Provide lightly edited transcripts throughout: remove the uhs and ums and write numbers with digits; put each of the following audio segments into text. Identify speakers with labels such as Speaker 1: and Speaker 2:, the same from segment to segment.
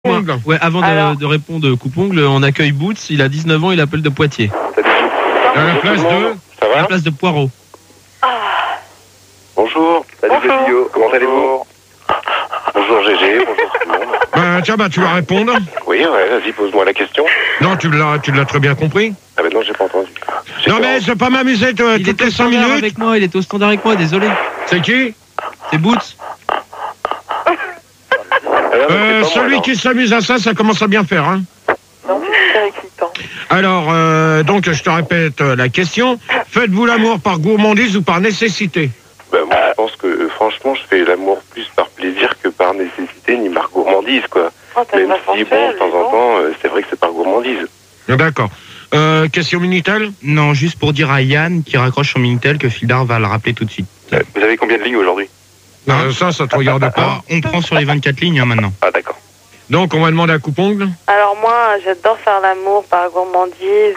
Speaker 1: Ouais, avant de répondre coupongle, on accueille Boots, il a 19 ans, il appelle de Poitiers.
Speaker 2: À la place de...
Speaker 3: Ça va?
Speaker 1: À la place de Poirot.
Speaker 3: Bonjour. Salut Fabio, comment allez-vous? Bonjour GG, bonjour tout le monde.
Speaker 2: Tiens, tu vas répondre.
Speaker 3: Oui, ouais, vas-y, pose-moi la question.
Speaker 2: Non, tu l'as très bien compris.
Speaker 3: Ah ben non, j'ai pas entendu.
Speaker 2: Non mais je vais pas m'amuser
Speaker 1: Il
Speaker 2: toutes
Speaker 1: était au
Speaker 2: les 5
Speaker 1: standard
Speaker 2: minutes.
Speaker 1: avec moi, il était au standard avec moi, désolé.
Speaker 2: C'est qui?
Speaker 1: C'est Boots.
Speaker 2: Celui qui s'amuse à ça, ça commence à bien faire. Hein.
Speaker 4: Non, c'est super excitant.
Speaker 2: Alors, donc, je te répète la question. Faites-vous l'amour par gourmandise ou par nécessité?
Speaker 3: Ben moi, je pense que franchement, je fais l'amour plus par plaisir que par nécessité ni par gourmandise, quoi.
Speaker 4: Oh, t'as une
Speaker 3: Même
Speaker 4: voix
Speaker 3: si, bon, de temps en temps, c'est vrai que c'est par gourmandise.
Speaker 2: D'accord. Question Minitel?
Speaker 5: Non, juste pour dire à Yann qui raccroche son Minitel que Fildar va le rappeler tout de suite.
Speaker 3: Vous avez combien de lignes aujourd'hui?
Speaker 2: Ça te regarde pas.
Speaker 5: On prend sur les 24 lignes maintenant.
Speaker 3: Ah d'accord.
Speaker 2: Donc, on va demander à coupongle.
Speaker 4: Alors moi, j'adore faire l'amour par gourmandise.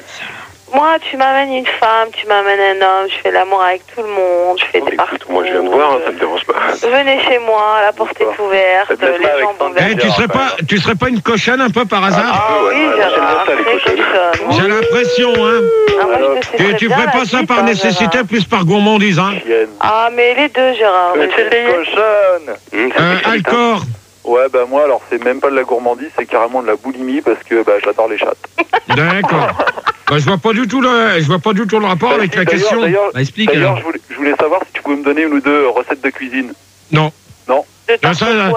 Speaker 4: Moi, tu m'amènes une femme, tu m'amènes un homme, je fais l'amour avec tout le monde, je fais des parties.
Speaker 3: Écoute, moi je viens de voir, hein, ça me dérange pas.
Speaker 4: Venez chez moi, la porte est ouverte,
Speaker 3: Faites-le
Speaker 4: les
Speaker 3: pas avec
Speaker 4: jambes
Speaker 3: Sandra.
Speaker 4: ouvertes.
Speaker 2: Tu serais pas une cochonne un peu par hasard?
Speaker 4: Ah oui, Gérard,
Speaker 3: ça, les
Speaker 4: très
Speaker 3: cochonnes.
Speaker 4: cochonne.
Speaker 2: J'ai l'impression, hein.
Speaker 4: Ah, moi, je te sais très
Speaker 2: Tu
Speaker 4: bien
Speaker 2: ferais
Speaker 4: la
Speaker 2: pas ça
Speaker 4: suite,
Speaker 2: par
Speaker 4: hein,
Speaker 2: nécessité,
Speaker 4: Gérard.
Speaker 2: plus par gourmandise, hein.
Speaker 4: Ah, mais les deux, Gérard.
Speaker 6: Cochonne.
Speaker 2: Alcor.
Speaker 6: Ouais, bah moi, alors c'est même pas de la gourmandise, c'est carrément de la boulimie parce que bah, j'adore les chattes.
Speaker 2: D'accord. Je vois pas du tout le rapport avec la question.
Speaker 6: D'ailleurs,
Speaker 1: Bah, explique
Speaker 6: d'ailleurs,
Speaker 1: alors.
Speaker 6: je voulais savoir si tu pouvais me donner une ou deux recettes de cuisine.
Speaker 2: Non.
Speaker 4: De
Speaker 2: Ça,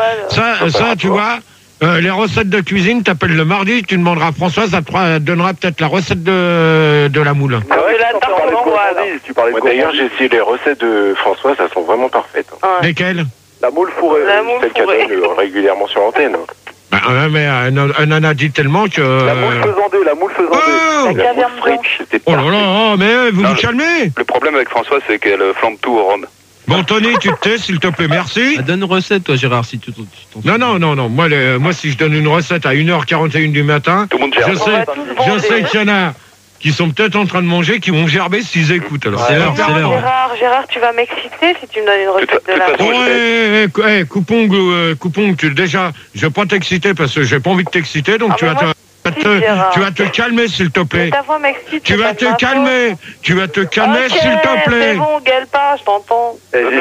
Speaker 2: ça, tu vois, les recettes de cuisine, t'appelles le mardi, tu demanderas à Françoise, elle te donnera peut-être la recette de la moule.
Speaker 6: C'est vrai
Speaker 4: de la
Speaker 6: que tu parlais de
Speaker 4: tarte aux
Speaker 6: gourmandise, tu parlais de
Speaker 3: Moi d'ailleurs, j'ai
Speaker 6: gourmandise.
Speaker 3: essayé les recettes de Françoise, elles sont vraiment parfaites. Hein.
Speaker 4: Ouais.
Speaker 2: Lesquelles?
Speaker 6: La moule fourrée.
Speaker 4: La moule
Speaker 3: Celles qu'elle
Speaker 4: fourrée.
Speaker 3: donne régulièrement sur l'antenne.
Speaker 2: Mais elle en a dit tellement que...
Speaker 6: La moule faisandée, la moule faisandée.
Speaker 2: Oh,
Speaker 4: La caverne
Speaker 3: frite,
Speaker 4: blanche.
Speaker 3: c'était
Speaker 2: oh là
Speaker 3: parfait.
Speaker 2: là, mais vous vous calmez.
Speaker 7: Le problème avec François, c'est qu'elle flambe tout au rhum.
Speaker 2: Bon, Tony, tu te tais, s'il te plaît, merci.
Speaker 1: Donne une recette, toi, Gérard, si tu t'en
Speaker 2: Non. Moi, si je donne une recette à 1h41 du matin,
Speaker 7: Tout le monde gère.
Speaker 2: je
Speaker 4: On va tous
Speaker 2: je
Speaker 4: bander.
Speaker 2: sais qu'il y en a qui sont peut-être en train de manger, qui vont gerber s'ils écoutent. Alors.
Speaker 1: C'est l'heure, c'est
Speaker 4: Non,
Speaker 1: l'heure.
Speaker 4: Gérard, tu vas m'exciter si tu me donnes une recette de
Speaker 7: toute
Speaker 4: la
Speaker 7: façon,
Speaker 2: Ouais, coupon, déjà, je vais pas t'exciter parce que j'ai pas envie de t'exciter, donc
Speaker 4: Ah,
Speaker 2: tu
Speaker 4: mais
Speaker 2: vas
Speaker 4: moi,
Speaker 2: tu vas te calmer, s'il te
Speaker 4: Mais
Speaker 2: plaît.
Speaker 4: ta voix m'excite.
Speaker 2: Tu
Speaker 4: c'est
Speaker 2: vas
Speaker 4: pas de
Speaker 2: te
Speaker 4: ma
Speaker 2: calmer, tu vas te
Speaker 4: faute.
Speaker 2: calmer,
Speaker 4: Ok,
Speaker 2: s'il te plaît.
Speaker 4: c'est bon, gueule pas, je t'entends.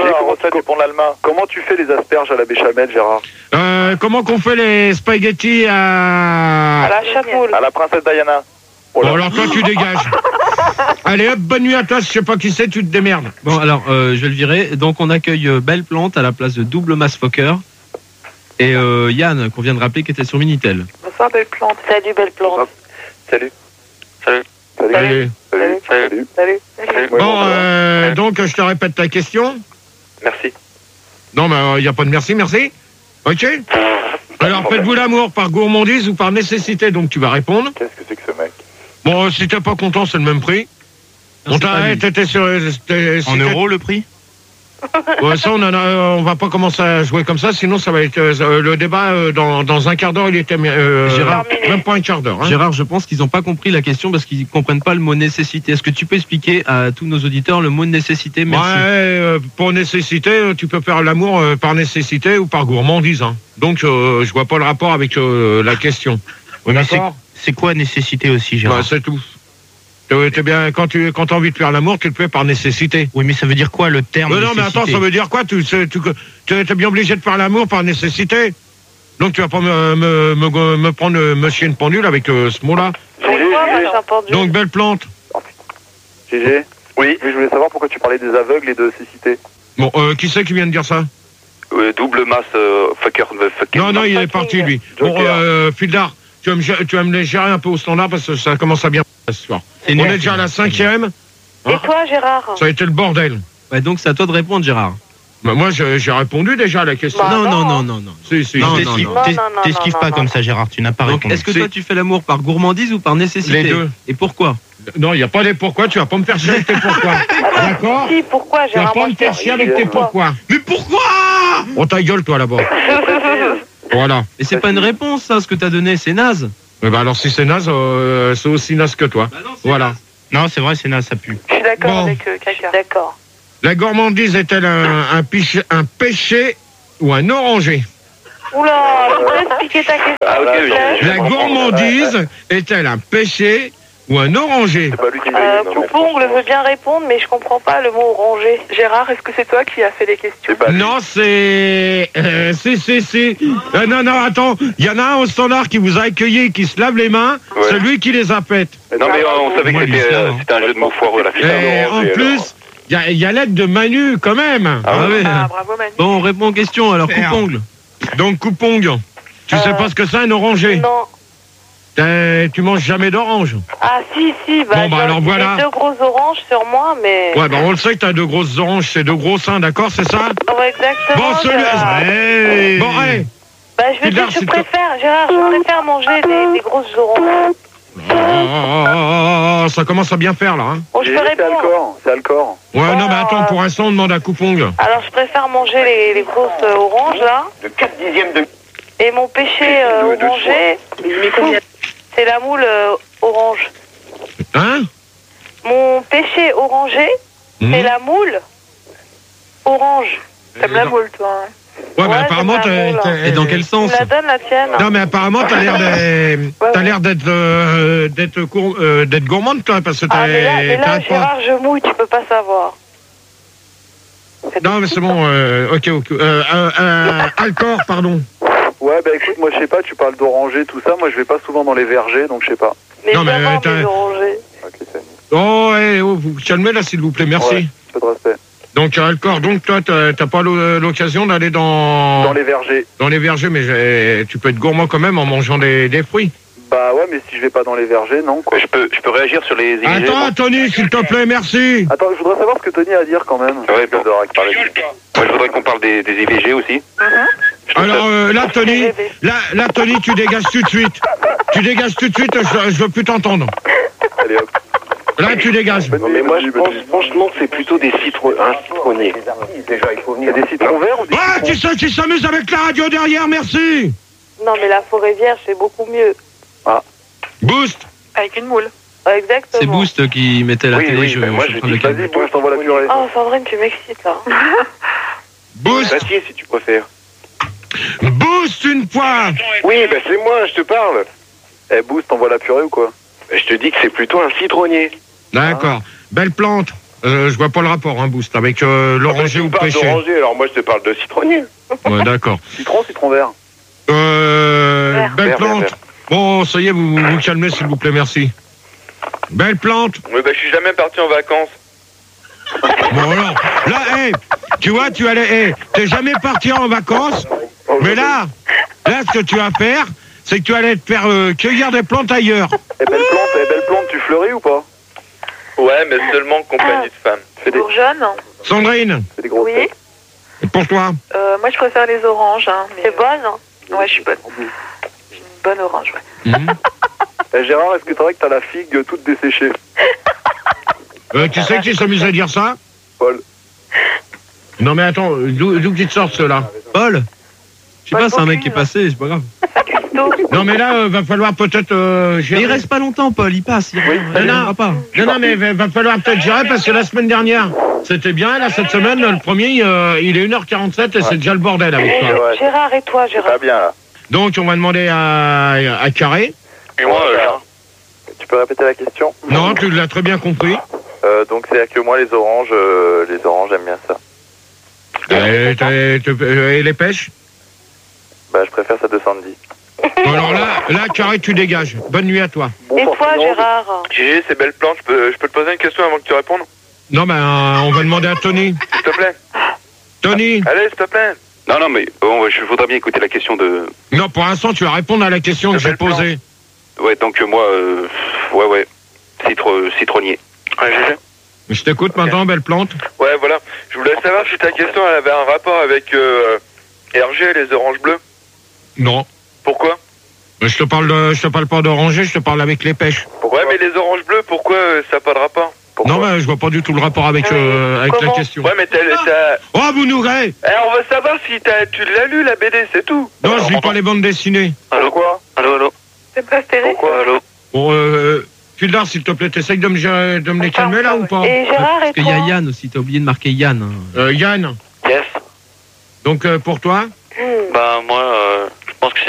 Speaker 6: Comment tu fais les asperges à la béchamel, Gérard?
Speaker 2: Comment qu'on fait les spaghettis
Speaker 4: À
Speaker 2: à...
Speaker 4: la chapemoule.
Speaker 6: À la princesse Diana. Oh là.
Speaker 2: Bon, alors toi, tu dégages. Allez, hop, bonne nuit à toi, je sais pas qui c'est, tu te démerdes.
Speaker 1: Bon, alors, je vais le virer. Donc, on accueille Belle Plante à la place de Double Mass Fokker. Et Yann, qu'on vient de rappeler, qui était sur Minitel.
Speaker 4: Bonsoir, belle plante. Salut, belle plante.
Speaker 3: Salut.
Speaker 2: Allez.
Speaker 4: Salut.
Speaker 2: Bon, donc, je te répète ta question.
Speaker 3: Merci.
Speaker 2: Non, mais il n'y a pas de merci. Ok. Alors, faites-vous l'amour par gourmandise ou par nécessité? Donc, tu vas répondre.
Speaker 6: Qu'est-ce que c'est que ce mec?
Speaker 2: Bon, si t'es pas content, c'est le même prix.
Speaker 1: Non,
Speaker 2: On
Speaker 1: c'est pas
Speaker 2: t'arrête,
Speaker 1: lui.
Speaker 2: t'étais sur...
Speaker 5: En euros le prix?
Speaker 2: Ouais, ça, on va pas commencer à jouer comme ça, sinon ça va être... le débat, dans un quart d'heure, il était...
Speaker 1: Gérard,
Speaker 2: même pas un quart d'heure. Hein.
Speaker 1: Gérard, je pense qu'ils n'ont pas compris la question parce qu'ils comprennent pas le mot nécessité. Est-ce que tu peux expliquer à tous nos auditeurs le mot nécessité? Merci.
Speaker 2: Ouais, pour nécessité, tu peux faire l'amour par nécessité ou par gourmandise. Hein. Donc, je vois pas le rapport avec la question.
Speaker 5: Oui, mais
Speaker 2: D'accord.
Speaker 5: c'est quoi nécessité aussi, Gérard?
Speaker 2: Ouais, c'est tout. T'es bien, quand t'as envie de faire l'amour, tu le fais par nécessité.
Speaker 5: Oui, mais ça veut dire quoi le terme
Speaker 2: Non, mais attends,
Speaker 5: nécessité?
Speaker 2: ça veut dire quoi? T'es bien obligé de faire l'amour par nécessité. Donc tu vas pas me prendre monsieur une pendule avec ce mot-là.
Speaker 4: Pourquoi moi, j'ai entendu.
Speaker 2: Donc belle plante.
Speaker 6: GG.
Speaker 3: Oui.
Speaker 6: Je voulais savoir pourquoi tu parlais des aveugles et de cécité.
Speaker 2: Bon, qui c'est qui vient de dire ça?
Speaker 7: Double masse fucker.
Speaker 2: Non, il est
Speaker 4: fucking.
Speaker 2: parti lui. Bon,
Speaker 6: Joker.
Speaker 2: Fildar, tu vas me les gérer un peu au standard parce que ça commence à bien ce soir.
Speaker 5: C'est
Speaker 2: On
Speaker 5: nul.
Speaker 2: est déjà à la 5e.
Speaker 4: Et toi, Gérard?
Speaker 2: Ça a été le bordel.
Speaker 1: Ouais, donc, c'est à toi de répondre, Gérard.
Speaker 2: Bah, moi, j'ai répondu déjà à la question.
Speaker 4: Bah,
Speaker 1: non.
Speaker 2: Si.
Speaker 1: Non,
Speaker 5: T'esquives
Speaker 1: non,
Speaker 5: t'esquives pas
Speaker 4: non.
Speaker 5: comme ça, Gérard, tu n'as pas
Speaker 1: Donc,
Speaker 5: répondu.
Speaker 1: est-ce que toi, tu fais l'amour par gourmandise ou par nécessité?
Speaker 2: Les deux.
Speaker 1: Et pourquoi?
Speaker 2: Non, il n'y a pas les pourquoi, tu vas pas me faire chier avec tes pourquoi. D'accord?
Speaker 4: Si, pourquoi,
Speaker 2: Tu vas
Speaker 4: Gérard?
Speaker 2: pas me faire chier avec tes pourquoi.
Speaker 5: Mais pourquoi?
Speaker 2: On ta gueule, toi, là-bas. Voilà.
Speaker 1: Et c'est pas une réponse, ça, ce que t'as donné, c'est naze.
Speaker 2: Alors, si c'est naze, c'est aussi naze que toi. Voilà.
Speaker 5: Non, c'est vrai, c'est naze, ça pue.
Speaker 4: Je suis d'accord
Speaker 2: Bon.
Speaker 4: avec Caca. D'accord.
Speaker 2: La gourmandise est-elle un péché ou un oranger?
Speaker 4: Oula, je peux expliquer ta question.
Speaker 7: Ah, ok,
Speaker 4: s'il te plaît
Speaker 2: La gourmandise est-elle un péché ou un oranger?
Speaker 6: C'est pas lui qui l'a dit, non, mais
Speaker 4: Coupongle veut bien répondre, mais je comprends pas le mot orangé. Gérard, est-ce que c'est toi qui as fait les questions?
Speaker 6: c'est pas lui.
Speaker 2: Non, c'est... si. Non, attends. Il y en a un au standard qui vous a accueilli, qui se lave les mains.
Speaker 7: Ouais.
Speaker 2: C'est lui qui les a faites.
Speaker 7: Non, mais on savait que
Speaker 1: Moi,
Speaker 7: c'était un jeu de mots foireux, la fiche.
Speaker 2: Et en plus, il y a l'aide de Manu, quand même.
Speaker 1: Ah ouais.
Speaker 8: Ah, bravo Manu.
Speaker 1: Bon, on répond aux questions, alors
Speaker 2: Merde.
Speaker 1: coupongle.
Speaker 2: Donc, coupong. Tu sais pas ce que c'est, un oranger?
Speaker 4: Non.
Speaker 2: Tu manges jamais d'orange?
Speaker 4: Ah, si, bah,
Speaker 2: Bon, bah, alors voilà.
Speaker 4: j'ai 2 grosses oranges sur moi, mais...
Speaker 2: Ouais, bah on le sait que t'as 2 grosses oranges, c'est 2 gros seins, d'accord, c'est ça?
Speaker 4: Ouais, exactement,
Speaker 2: Bon,
Speaker 4: Gérard.
Speaker 2: celui... Bon, allez.
Speaker 4: Bah, je vais
Speaker 2: Gérard,
Speaker 4: dire, je
Speaker 2: s'il te-
Speaker 4: préfère, Gérard, je préfère manger des grosses oranges.
Speaker 2: Ça commence à bien faire, là. Hein.
Speaker 4: Bon, je
Speaker 6: J'ai
Speaker 4: peux
Speaker 6: dit, c'est
Speaker 4: répondre.
Speaker 6: Alcor, c'est Alcor.
Speaker 2: Ouais, non, mais attends, pour l'instant, on demande à coupong.
Speaker 4: Alors, je préfère manger les grosses oranges, là.
Speaker 3: De 4 dixièmes de...
Speaker 4: Et mon péché orangé, c'est la moule orange.
Speaker 2: Hein?
Speaker 4: Mon péché orangé, c'est la moule orange.
Speaker 8: T'aimes la moule, toi. Hein.
Speaker 2: Ouais, mais
Speaker 4: Ouais,
Speaker 2: apparemment,
Speaker 4: c'est la moule,
Speaker 1: Et dans quel
Speaker 4: Tu
Speaker 1: sens?
Speaker 4: me la donnes, la tienne?
Speaker 2: Non, mais apparemment, t'as l'air d'être gourmande, toi, parce que
Speaker 4: Ah, mais là,
Speaker 2: t'arrêtes pas.
Speaker 4: Gérard, je mouille, tu peux pas savoir.
Speaker 2: Non, mais c'est bon, ok. Alcor, pardon.
Speaker 6: Ouais, bah écoute, moi je sais pas, tu parles d'oranger, tout ça. Moi je vais pas souvent dans les vergers, donc je sais pas.
Speaker 4: Mais
Speaker 2: Non, mais
Speaker 4: vraiment,
Speaker 2: t'as-
Speaker 4: mes orangers.
Speaker 6: Ok, c'est
Speaker 2: Oh, vous vous calmez, là, s'il vous plaît, merci.
Speaker 6: Ouais. Peu de respect.
Speaker 2: Donc, Alcor, donc, toi, t'as pas l'occasion d'aller
Speaker 6: Dans les vergers.
Speaker 2: dans les vergers, mais tu peux être gourmand quand même en mangeant des fruits.
Speaker 6: Bah ouais, mais si je vais pas dans les vergers, non quoi.
Speaker 7: Je peux réagir sur les IVG.
Speaker 2: Attends, Tony, s'il te plaît, merci.
Speaker 6: Attends, je voudrais savoir ce que Tony a à dire quand même.
Speaker 7: Ouais, bon. Moi, je voudrais qu'on parle des IVG aussi. Je trouve
Speaker 2: Alors,
Speaker 7: ça-
Speaker 2: là, Tony, tu dégages tout de suite. Tu dégages tout de suite, je veux plus t'entendre.
Speaker 6: Allez hop.
Speaker 2: Là, tu dégages.
Speaker 3: Non, mais moi, je pense franchement que c'est plutôt un citronnier.
Speaker 6: Il y a des citrons verts ou des
Speaker 2: Ah, tu sais qui s'amuse avec la radio derrière, merci.
Speaker 4: Non, mais la forêt vierge, c'est beaucoup mieux.
Speaker 2: Boost.
Speaker 8: Avec une moule.
Speaker 4: Ouais, exactement.
Speaker 1: C'est Boost qui mettait la
Speaker 3: Oui,
Speaker 1: télé.
Speaker 3: oui, mais moi,
Speaker 1: suis
Speaker 3: je
Speaker 1: en train de
Speaker 3: dis,
Speaker 1: le calmer.
Speaker 6: Vas-y, bon, je t'envoie la purée.
Speaker 4: Oh, Sandrine, tu m'excites, là.
Speaker 2: Boost.
Speaker 3: Papier, si tu préfères.
Speaker 2: Boost une fois.
Speaker 3: Oui, bah c'est moi, je te parle.
Speaker 6: Eh, Boost, t'envoies la purée ou quoi?
Speaker 3: Je te dis que c'est plutôt un citronnier.
Speaker 2: D'accord. Belle plante. Je vois pas le rapport, hein, Boost, avec l'oranger
Speaker 3: Tu
Speaker 2: ou
Speaker 3: me
Speaker 2: le
Speaker 3: parles
Speaker 2: pêcher.
Speaker 3: d'oranger, alors moi, je te parle de citronnier.
Speaker 2: Ouais, d'accord.
Speaker 6: Citron vert.
Speaker 2: Belle
Speaker 3: Vert,
Speaker 2: plante.
Speaker 3: vert.
Speaker 2: Bon, ça y est, vous vous calmez, s'il vous plaît, merci. Belle plante.
Speaker 7: Oui, bah, je suis jamais parti en vacances.
Speaker 2: Bon, alors, là, tu vois, t'es jamais parti en vacances, mais là, ce que tu vas faire, c'est que tu allais te faire cueillir des plantes ailleurs.
Speaker 6: Belle plante, tu fleuris ou pas?
Speaker 7: Ouais, mais seulement en compagnie de femmes.
Speaker 6: Fais des,
Speaker 8: Bourgeonne.
Speaker 2: Sandrine,
Speaker 6: fais des grosses
Speaker 4: Oui.
Speaker 6: têtes.
Speaker 2: et pour toi?
Speaker 8: Moi, je préfère les oranges. Hein, mais,
Speaker 4: C'est bonne, hein?
Speaker 8: Ouais, je suis bonne. J'ai une bonne orange, ouais.
Speaker 6: Eh, Gérard, est-ce que c'est vrai que t'as la figue toute desséchée?
Speaker 2: Tu sais qui s'amuse à dire ça?
Speaker 6: Paul.
Speaker 2: Non, mais attends, d'où qu'ils te sortent ceux-là?
Speaker 1: Paul? Je sais
Speaker 4: Paul
Speaker 1: pas, c'est un mec qui est
Speaker 4: Bocuse.
Speaker 1: passé, c'est pas grave.
Speaker 2: Non, mais là, va falloir peut-être
Speaker 1: Mais
Speaker 2: gérer.
Speaker 1: il reste pas longtemps, Paul, il passe. Il reviendra pas.
Speaker 2: Non, mais va falloir peut-être gérer parce que la semaine dernière, c'était bien. Là, cette semaine, le premier, il est 1h47 et c'est déjà le bordel avec
Speaker 4: Et
Speaker 2: toi.
Speaker 6: Ouais.
Speaker 4: Gérard et toi, Gérard?
Speaker 6: Pas bien là.
Speaker 2: Donc, on va demander à Carré.
Speaker 7: Et moi,
Speaker 6: Tu peux répéter la question?
Speaker 2: Non, tu l'as très bien compris.
Speaker 6: Donc c'est que moi les oranges j'aime bien ça.
Speaker 2: Et les pêches?
Speaker 6: Bah je préfère ça de Sandy.
Speaker 2: Bon, alors là, Carré, tu dégages. Bonne nuit à toi.
Speaker 4: Et toi, Gérard?
Speaker 7: Gégé, c'est belle plante. Je peux te poser une question avant que tu répondes?
Speaker 2: Non, ben, on va demander à Tony.
Speaker 7: S'il te plaît.
Speaker 2: Tony?
Speaker 7: Allez, s'il te plaît. Non, mais bon, je voudrais bien écouter la question de...
Speaker 2: Non, pour l'instant, tu vas répondre à la question que j'ai posée.
Speaker 7: Ouais, donc moi, ouais. Citronnier. Ouais, Gégé?
Speaker 2: Je t'écoute maintenant, belle plante.
Speaker 7: Ouais, voilà. Je voulais savoir si ta question elle avait un rapport avec RG et les oranges bleues.
Speaker 2: Non.
Speaker 7: Pourquoi?
Speaker 2: Je te parle pas d'oranger, je te parle avec les pêches.
Speaker 7: Ouais, mais les oranges bleues, pourquoi ça n'a pas de rapport?
Speaker 2: Non, mais je vois pas du tout le rapport avec la
Speaker 4: Comment
Speaker 2: question.
Speaker 7: Ouais, mais t'as...
Speaker 2: Oh, vous nourrez!
Speaker 7: On veut savoir si tu l'as lu, la BD, c'est tout.
Speaker 2: Non, je lis pas les bandes dessinées.
Speaker 7: Allô, quoi? Allô?
Speaker 8: C'est pas stérile.
Speaker 7: Pourquoi, allô?
Speaker 2: Bon, Fildar, s'il te plaît, t'essayes de me les calmer là ou pas?
Speaker 4: Et Gérard et
Speaker 1: Parce qu'il y
Speaker 4: toi?
Speaker 1: a Yann aussi, t'as oublié de marquer Yann. Hein.
Speaker 2: Yann,
Speaker 7: Yes.
Speaker 2: donc pour toi?
Speaker 4: Hmm.
Speaker 7: Bah, moi,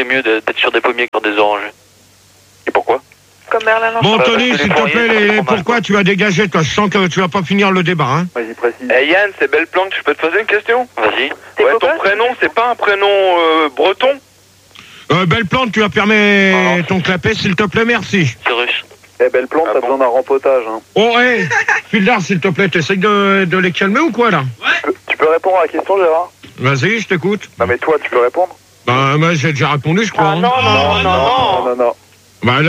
Speaker 9: c'est mieux d'être sur des pommiers que sur des oranges.
Speaker 7: Et pourquoi?
Speaker 8: Comme Merlin
Speaker 2: Bon,
Speaker 8: Lanchon.
Speaker 2: Tony, s'il te plaît, pourquoi tu vas dégager, toi? Je sens que tu vas pas finir le débat, hein.
Speaker 6: Vas-y, précise.
Speaker 7: Eh Yann, c'est Belle Plante, je peux te poser une question?
Speaker 9: Vas-y.
Speaker 8: T'es
Speaker 7: Ouais,
Speaker 8: beau
Speaker 7: ton
Speaker 8: gosse,
Speaker 7: prénom, c'est pas un prénom breton?
Speaker 2: Belle plante, tu vas permettre ton clapet, s'il te plaît, merci.
Speaker 9: C'est russe.
Speaker 6: Eh, Belle Plante, t'as besoin d'un rempotage, hein.
Speaker 2: Oh, hé, Fildar, s'il te plaît, t'essayes de les calmer ou quoi, là?
Speaker 6: Tu peux répondre à la question, Gérard?
Speaker 2: Vas-y, je t'écoute.
Speaker 6: Non, mais toi, tu peux répondre?
Speaker 2: Bah, moi, j'ai déjà répondu, je crois.
Speaker 4: Ah
Speaker 2: hein.
Speaker 6: Non.
Speaker 2: Bah,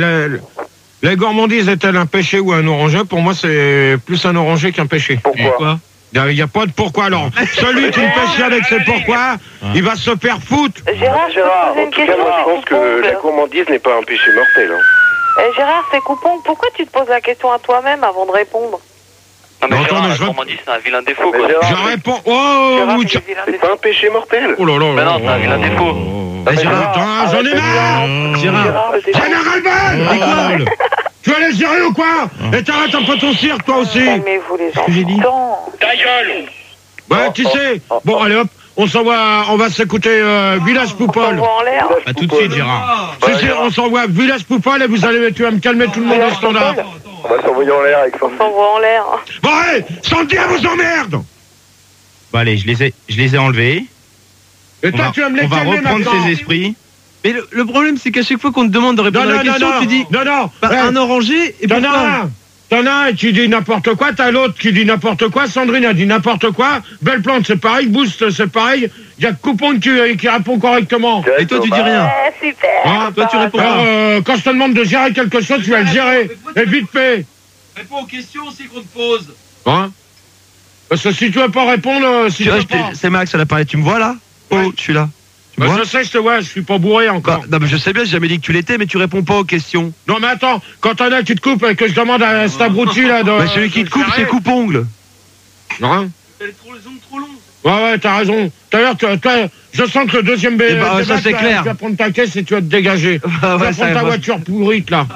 Speaker 2: les gourmandises est-elles un péché ou un oranger? Pour moi, c'est plus un oranger qu'un péché.
Speaker 6: Pourquoi?
Speaker 2: Il n'y a pas de pourquoi. Alors, celui qui me fait chier avec ses pourquoi, il va se faire foutre.
Speaker 4: Gérard, je peux te poser
Speaker 3: En
Speaker 4: une
Speaker 3: tout cas,
Speaker 4: question,
Speaker 3: moi, je
Speaker 4: c'est
Speaker 3: pense que la
Speaker 4: Coupon.
Speaker 3: gourmandise n'est pas un péché mortel. Hein.
Speaker 4: Gérard, c'est Coupon. Pourquoi tu te poses la question à toi-même avant de répondre?
Speaker 9: Non, mais
Speaker 2: Non, attends,
Speaker 9: Gérard,
Speaker 2: mais
Speaker 9: la
Speaker 2: je-
Speaker 9: gourmandise, c'est un vilain défaut,
Speaker 6: Mais
Speaker 9: quoi.
Speaker 6: Gérard,
Speaker 2: Je réponds. Oh,
Speaker 8: Gérard,
Speaker 2: vous-
Speaker 8: c'est des vilains
Speaker 3: C'est
Speaker 8: défauts.
Speaker 3: pas un péché mortel.
Speaker 2: Oh là là.
Speaker 9: Mais non, c'est un vilain défaut.
Speaker 1: Gérard,
Speaker 2: Attends, j'en ai marre.
Speaker 1: Gérard,
Speaker 2: J'en ai ras-le-bol. Tu vas les gérer ou quoi? Et t'arrêtes un peu ton cirque, toi aussi.
Speaker 4: Calmez-vous les enfants.
Speaker 2: Ouais, tu sais. Bon, allez hop, on va s'écouter Village
Speaker 4: On
Speaker 2: Poupol.
Speaker 4: s'envoie en l'air.
Speaker 1: pas tout de suite, Gérard.
Speaker 2: Si, on s'envoie Village Poupol et tu vas me calmer tout le monde au standard.
Speaker 6: on va s'envoyer en l'air avec
Speaker 4: On s'envoie en l'air.
Speaker 2: Bon, allez, Sandy, elle vous emmerde.
Speaker 5: Bon, allez, je les ai enlevés.
Speaker 2: Et toi, tu vas me les
Speaker 5: On va
Speaker 2: calmer
Speaker 5: reprendre
Speaker 2: maintenant.
Speaker 5: ses esprits.
Speaker 1: Mais le problème, c'est qu'à chaque fois qu'on te demande de répondre à la question, tu dis
Speaker 2: non.
Speaker 1: bah,
Speaker 2: Ouais.
Speaker 1: un oranger et
Speaker 2: T'en
Speaker 1: pourquoi
Speaker 2: as un. T'en as un et tu dis n'importe quoi, t'as l'autre qui dit n'importe quoi, Sandrine a dit n'importe quoi, Belle Plante c'est pareil, Boost c'est pareil, il y a Coupon qui répond correctement.
Speaker 1: Et toi, tu dis rien.
Speaker 4: Super.
Speaker 2: Hein,
Speaker 1: Toi, tu réponds
Speaker 2: alors,
Speaker 1: pas.
Speaker 2: quand je te demande de gérer quelque chose, tu vas le gérer. Et vite fait.
Speaker 1: Réponds aux questions aussi qu'on te pose.
Speaker 2: Hein? Parce que si tu veux pas répondre, si tu veux pas...
Speaker 1: C'est Max à l'appareil, tu me vois là?
Speaker 2: Ouais.
Speaker 1: Oh, je suis là. Tu me
Speaker 2: Bah,
Speaker 1: vois?
Speaker 2: je sais, je te vois, je suis pas bourré encore.
Speaker 1: Bah, non, mais je sais bien, j'ai jamais dit que tu l'étais, mais tu réponds pas aux questions.
Speaker 2: Non mais attends, quand t'en as qui te coupe et que je demande à cet abruti là de...
Speaker 1: Mais celui qui te coupe,
Speaker 2: de
Speaker 1: c'est
Speaker 2: gérer.
Speaker 1: coupe-ongle.
Speaker 2: Hein?
Speaker 1: Les ongles trop longs.
Speaker 2: Ouais, t'as raison. D'ailleurs, je sens que le deuxième
Speaker 1: Eh ben, ça,
Speaker 2: débat,
Speaker 1: c'est clair.
Speaker 2: tu vas prendre ta caisse et tu vas te dégager.
Speaker 1: Ah
Speaker 2: Tu vas
Speaker 1: ouais,
Speaker 2: prendre
Speaker 1: ça
Speaker 2: ta
Speaker 1: va.
Speaker 2: voiture pourrite là.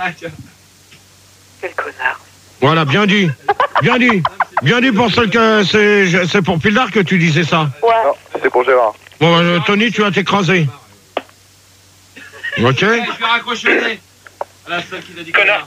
Speaker 8: Quel connard.
Speaker 2: Voilà, bien dit. Bien dit. Bien dit pour celle que c'est pour Pildar que tu disais ça.
Speaker 4: Ouais.
Speaker 6: Non, c'est pour Gérard.
Speaker 2: Bon, Tony, tu vas t'écraser. Ok?
Speaker 1: Je vais raccrocher le nez. À la seule qui t'a dit connard.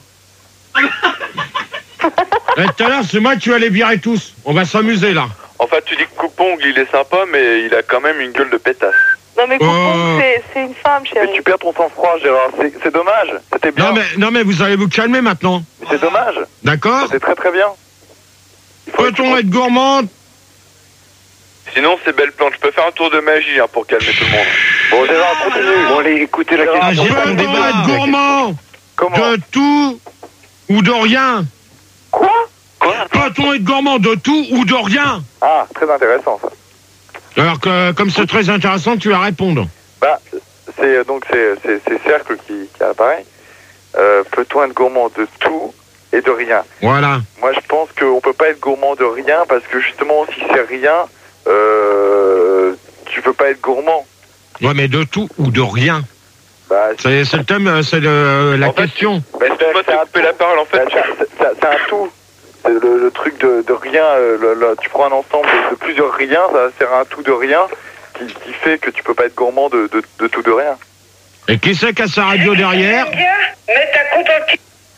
Speaker 2: Et tout à l'heure, c'est moi que tu vas les virer tous. On va s'amuser là.
Speaker 7: En fait, tu dis que Coupongle, il est sympa, mais il a quand même une gueule de pétasse.
Speaker 4: Non mais Coupon, c'est une femme,
Speaker 6: Mais
Speaker 4: chérie.
Speaker 6: tu perds ton sang-froid, Gérard. C'est dommage. C'était bien.
Speaker 2: Non mais vous allez vous calmer maintenant.
Speaker 6: Mais c'est dommage.
Speaker 2: D'accord?
Speaker 6: C'est très très bien.
Speaker 2: Peut-on être gourmand?
Speaker 7: Sinon, c'est Belle Plante. Je peux faire un tour de magie hein, pour calmer tout le monde.
Speaker 6: Bon, Gérard, continue.
Speaker 3: Bon, allez, écoutez la
Speaker 6: Gérard,
Speaker 3: question.
Speaker 5: Gérard, on
Speaker 2: Peut-on
Speaker 5: débat.
Speaker 2: être gourmand?
Speaker 6: Comment?
Speaker 2: De tout ou de rien?
Speaker 4: Quoi?
Speaker 2: Peut-on être gourmand de tout ou de rien?
Speaker 6: Ah, très intéressant ça.
Speaker 2: Alors que comme c'est très intéressant, tu vas répondre.
Speaker 6: Bah, c'est Cercle qui a l'appareil. Peut-on être gourmand de tout et de rien?
Speaker 2: Voilà.
Speaker 6: Moi, je pense qu'on peut pas être gourmand de rien parce que justement, si c'est rien, tu peux pas être gourmand.
Speaker 2: Ouais, mais de tout ou de rien.
Speaker 6: Bah,
Speaker 2: C'est le thème, c'est la
Speaker 7: En fait,
Speaker 2: question.
Speaker 6: bah,
Speaker 7: Moi, t'as coupé la parole, en fait.
Speaker 6: c'est un tout. C'est le truc de rien. Tu prends un ensemble de plusieurs riens, ça sert à un tout de rien qui fait que tu peux pas être gourmand de tout de rien.
Speaker 2: Et qui c'est qui a sa radio derrière?
Speaker 4: Mets ta coupe en cul.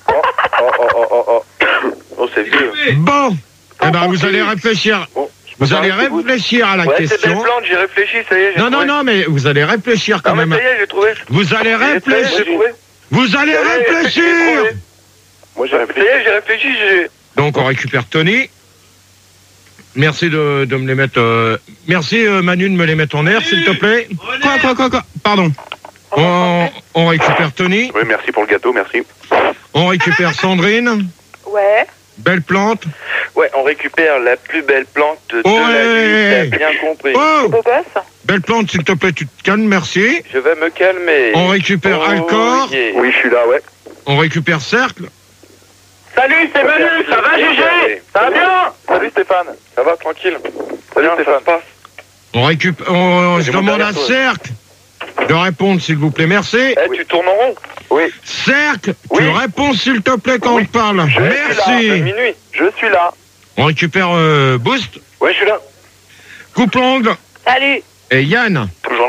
Speaker 7: Oh, c'est vieux.
Speaker 2: Bon. Eh ben, vous allez réfléchir. Vous allez réfléchir à la
Speaker 7: Ouais, c'est Belle
Speaker 2: question.
Speaker 7: Plante, j'ai réfléchi, ça y est, j'ai
Speaker 2: Non,
Speaker 7: trouvé.
Speaker 2: non, mais vous allez réfléchir quand
Speaker 7: Non, mais
Speaker 2: même.
Speaker 7: ça y est, j'ai trouvé.
Speaker 2: Vous allez
Speaker 7: Ça y est,
Speaker 2: réfléchir.
Speaker 7: j'ai trouvé.
Speaker 2: Vous allez
Speaker 7: Ça y est, j'ai
Speaker 2: réfléchir.
Speaker 7: trouvé.
Speaker 3: Moi, j'ai
Speaker 7: Ça y
Speaker 3: réfléchi.
Speaker 7: est, j'ai réfléchi, j'ai...
Speaker 2: Donc, on récupère Tony. Merci de me les mettre. Merci Manu de me les mettre en air, s'il te plaît.
Speaker 5: Quoi Pardon.
Speaker 2: On récupère Tony.
Speaker 3: Oui, merci pour le gâteau, merci.
Speaker 2: On récupère Sandrine.
Speaker 4: Ouais.
Speaker 2: Belle Plante.
Speaker 7: Ouais, on récupère la plus belle plante de la
Speaker 2: Ouais.
Speaker 7: nuit, t'as bien compris.
Speaker 2: Oh,
Speaker 4: Beau gosse.
Speaker 2: Belle Plante, s'il te plaît, tu te calmes, merci.
Speaker 7: Je vais me calmer.
Speaker 2: On récupère Alcor.
Speaker 7: yeah.
Speaker 6: Oui, je suis là, ouais.
Speaker 2: On récupère Cercle.
Speaker 7: Salut, c'est Manu, ça va, GG? Ça va bien?
Speaker 6: Salut Stéphane.
Speaker 7: Ça va, tranquille.
Speaker 6: Salut
Speaker 7: Bien, ça
Speaker 6: Stéphane.
Speaker 7: se passe.
Speaker 2: Je
Speaker 6: J'ai mon
Speaker 2: demande à
Speaker 6: derrière toi.
Speaker 2: Cercle de répondre, s'il vous plaît, merci.
Speaker 7: Eh, tu tournes en rond?
Speaker 6: Oui,
Speaker 2: Cercle,
Speaker 6: Oui.
Speaker 2: tu réponds, s'il te plaît, quand on te parle.
Speaker 6: je suis là.
Speaker 2: Merci.
Speaker 7: Minuit.
Speaker 6: Je suis là.
Speaker 2: On récupère Boost,
Speaker 7: Ouais, je suis là.
Speaker 2: Coupe-Ongle
Speaker 4: Salut.
Speaker 2: et Yann.
Speaker 7: Toujours là.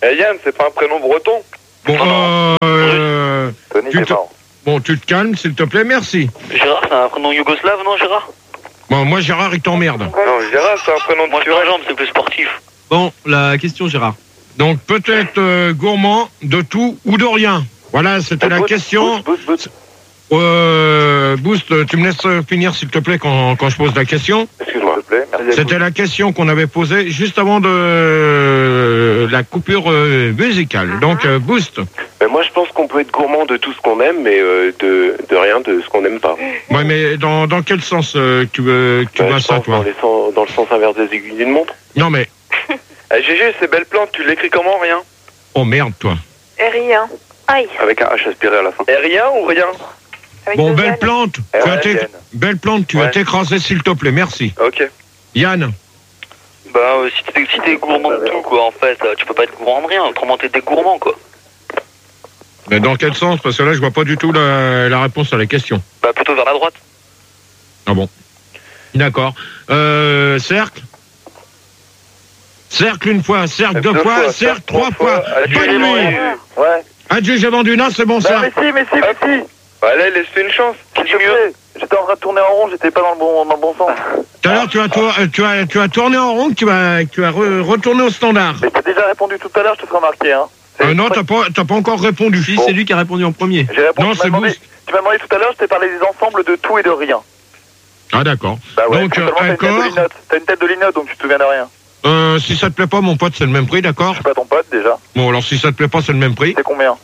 Speaker 7: Eh Yann, c'est pas un prénom breton?
Speaker 2: Bon,
Speaker 6: Tony,
Speaker 2: tu
Speaker 6: c'est
Speaker 2: te-
Speaker 6: marrant.
Speaker 2: bon, tu te calmes, s'il te plaît, merci.
Speaker 9: Gérard, c'est un prénom yougoslave, non, Gérard?
Speaker 2: Bon, moi, Gérard, il t'emmerde.
Speaker 7: Non, Gérard, c'est un prénom de
Speaker 9: Moi,
Speaker 7: Turel.
Speaker 9: Gingembre, c'est plus sportif.
Speaker 1: Bon, la question, Gérard.
Speaker 2: Donc, peut-être gourmand de tout ou de rien. Voilà, c'était la question.
Speaker 6: Boost.
Speaker 2: Boost, tu me laisses finir, s'il te plaît, quand je pose la question.
Speaker 6: Excuse-moi. S'il te plaît, merci.
Speaker 2: C'était la question qu'on avait posée juste avant de la coupure musicale. Donc, Boost.
Speaker 3: Ben, moi, je pense qu'on peut être gourmand de tout ce qu'on aime, mais de rien de ce qu'on n'aime pas.
Speaker 2: Ouais, mais dans quel sens tu
Speaker 3: Ben,
Speaker 2: vois
Speaker 3: je
Speaker 2: ça,
Speaker 3: pense
Speaker 2: toi?
Speaker 3: dans le sens inverse des aiguilles d'une montre.
Speaker 2: Non, mais...
Speaker 7: Eh Gégé, c'est belle plante, tu l'écris comment, rien?
Speaker 2: Oh, merde, toi.
Speaker 4: Et rien. Aïe.
Speaker 3: Avec un H aspiré à la fin.
Speaker 7: Et rien ou rien?
Speaker 4: Avec
Speaker 2: Bon,
Speaker 4: deux
Speaker 2: belle
Speaker 4: N.
Speaker 2: plante. Belle plante, tu vas
Speaker 7: Ouais.
Speaker 2: t'écraser, s'il te plaît, merci.
Speaker 7: Ok.
Speaker 2: Yann.
Speaker 9: Bah, si t'es gourmand de tout, quoi, en fait, tu peux pas être gourmand de rien. Autrement, t'es gourmand, quoi.
Speaker 2: Mais dans quel sens? Parce que là, je vois pas du tout la réponse à la question.
Speaker 9: Bah, plutôt vers la droite.
Speaker 2: Ah bon. D'accord. Cercle. Cercle une fois, cercle deux fois, cercle trois fois.
Speaker 7: Adieu,
Speaker 2: Bonne
Speaker 7: j'ai
Speaker 2: nuit.
Speaker 7: vendu.
Speaker 6: Ouais.
Speaker 2: Adieu, j'ai vendu. Non, c'est bon,
Speaker 6: Non,
Speaker 2: cercle.
Speaker 6: mais si.
Speaker 7: Allez, laisse-lui une chance.
Speaker 6: S'il te plaît. J'étais en train de tourner en rond, j'étais pas dans le bon sens.
Speaker 2: Tout à l'heure, tu as tourné en rond, tu vas retourner au standard.
Speaker 6: Mais t'as déjà répondu tout à l'heure, je te ferai remarquer, hein.
Speaker 2: Non, t'as pas encore répondu.
Speaker 1: Si, c'est lui qui a répondu en premier.
Speaker 6: J'ai répondu.
Speaker 2: Non,
Speaker 6: tu m'as
Speaker 2: c'est
Speaker 6: demandé-
Speaker 2: Boost.
Speaker 6: Tu m'as demandé tout à l'heure, je t'ai parlé des ensembles de tout et de rien.
Speaker 2: Ah, d'accord.
Speaker 6: Bah ouais,
Speaker 2: Donc,
Speaker 6: seulement,
Speaker 2: accord.
Speaker 6: t'as une tête de linotte, donc tu te souviens de rien.
Speaker 2: Si ça te plaît pas, mon pote, c'est le même prix, d'accord?
Speaker 6: Je suis pas ton pote, déjà.
Speaker 2: Bon, alors si ça te plaît pas, c'est le même prix.
Speaker 6: C'est combien?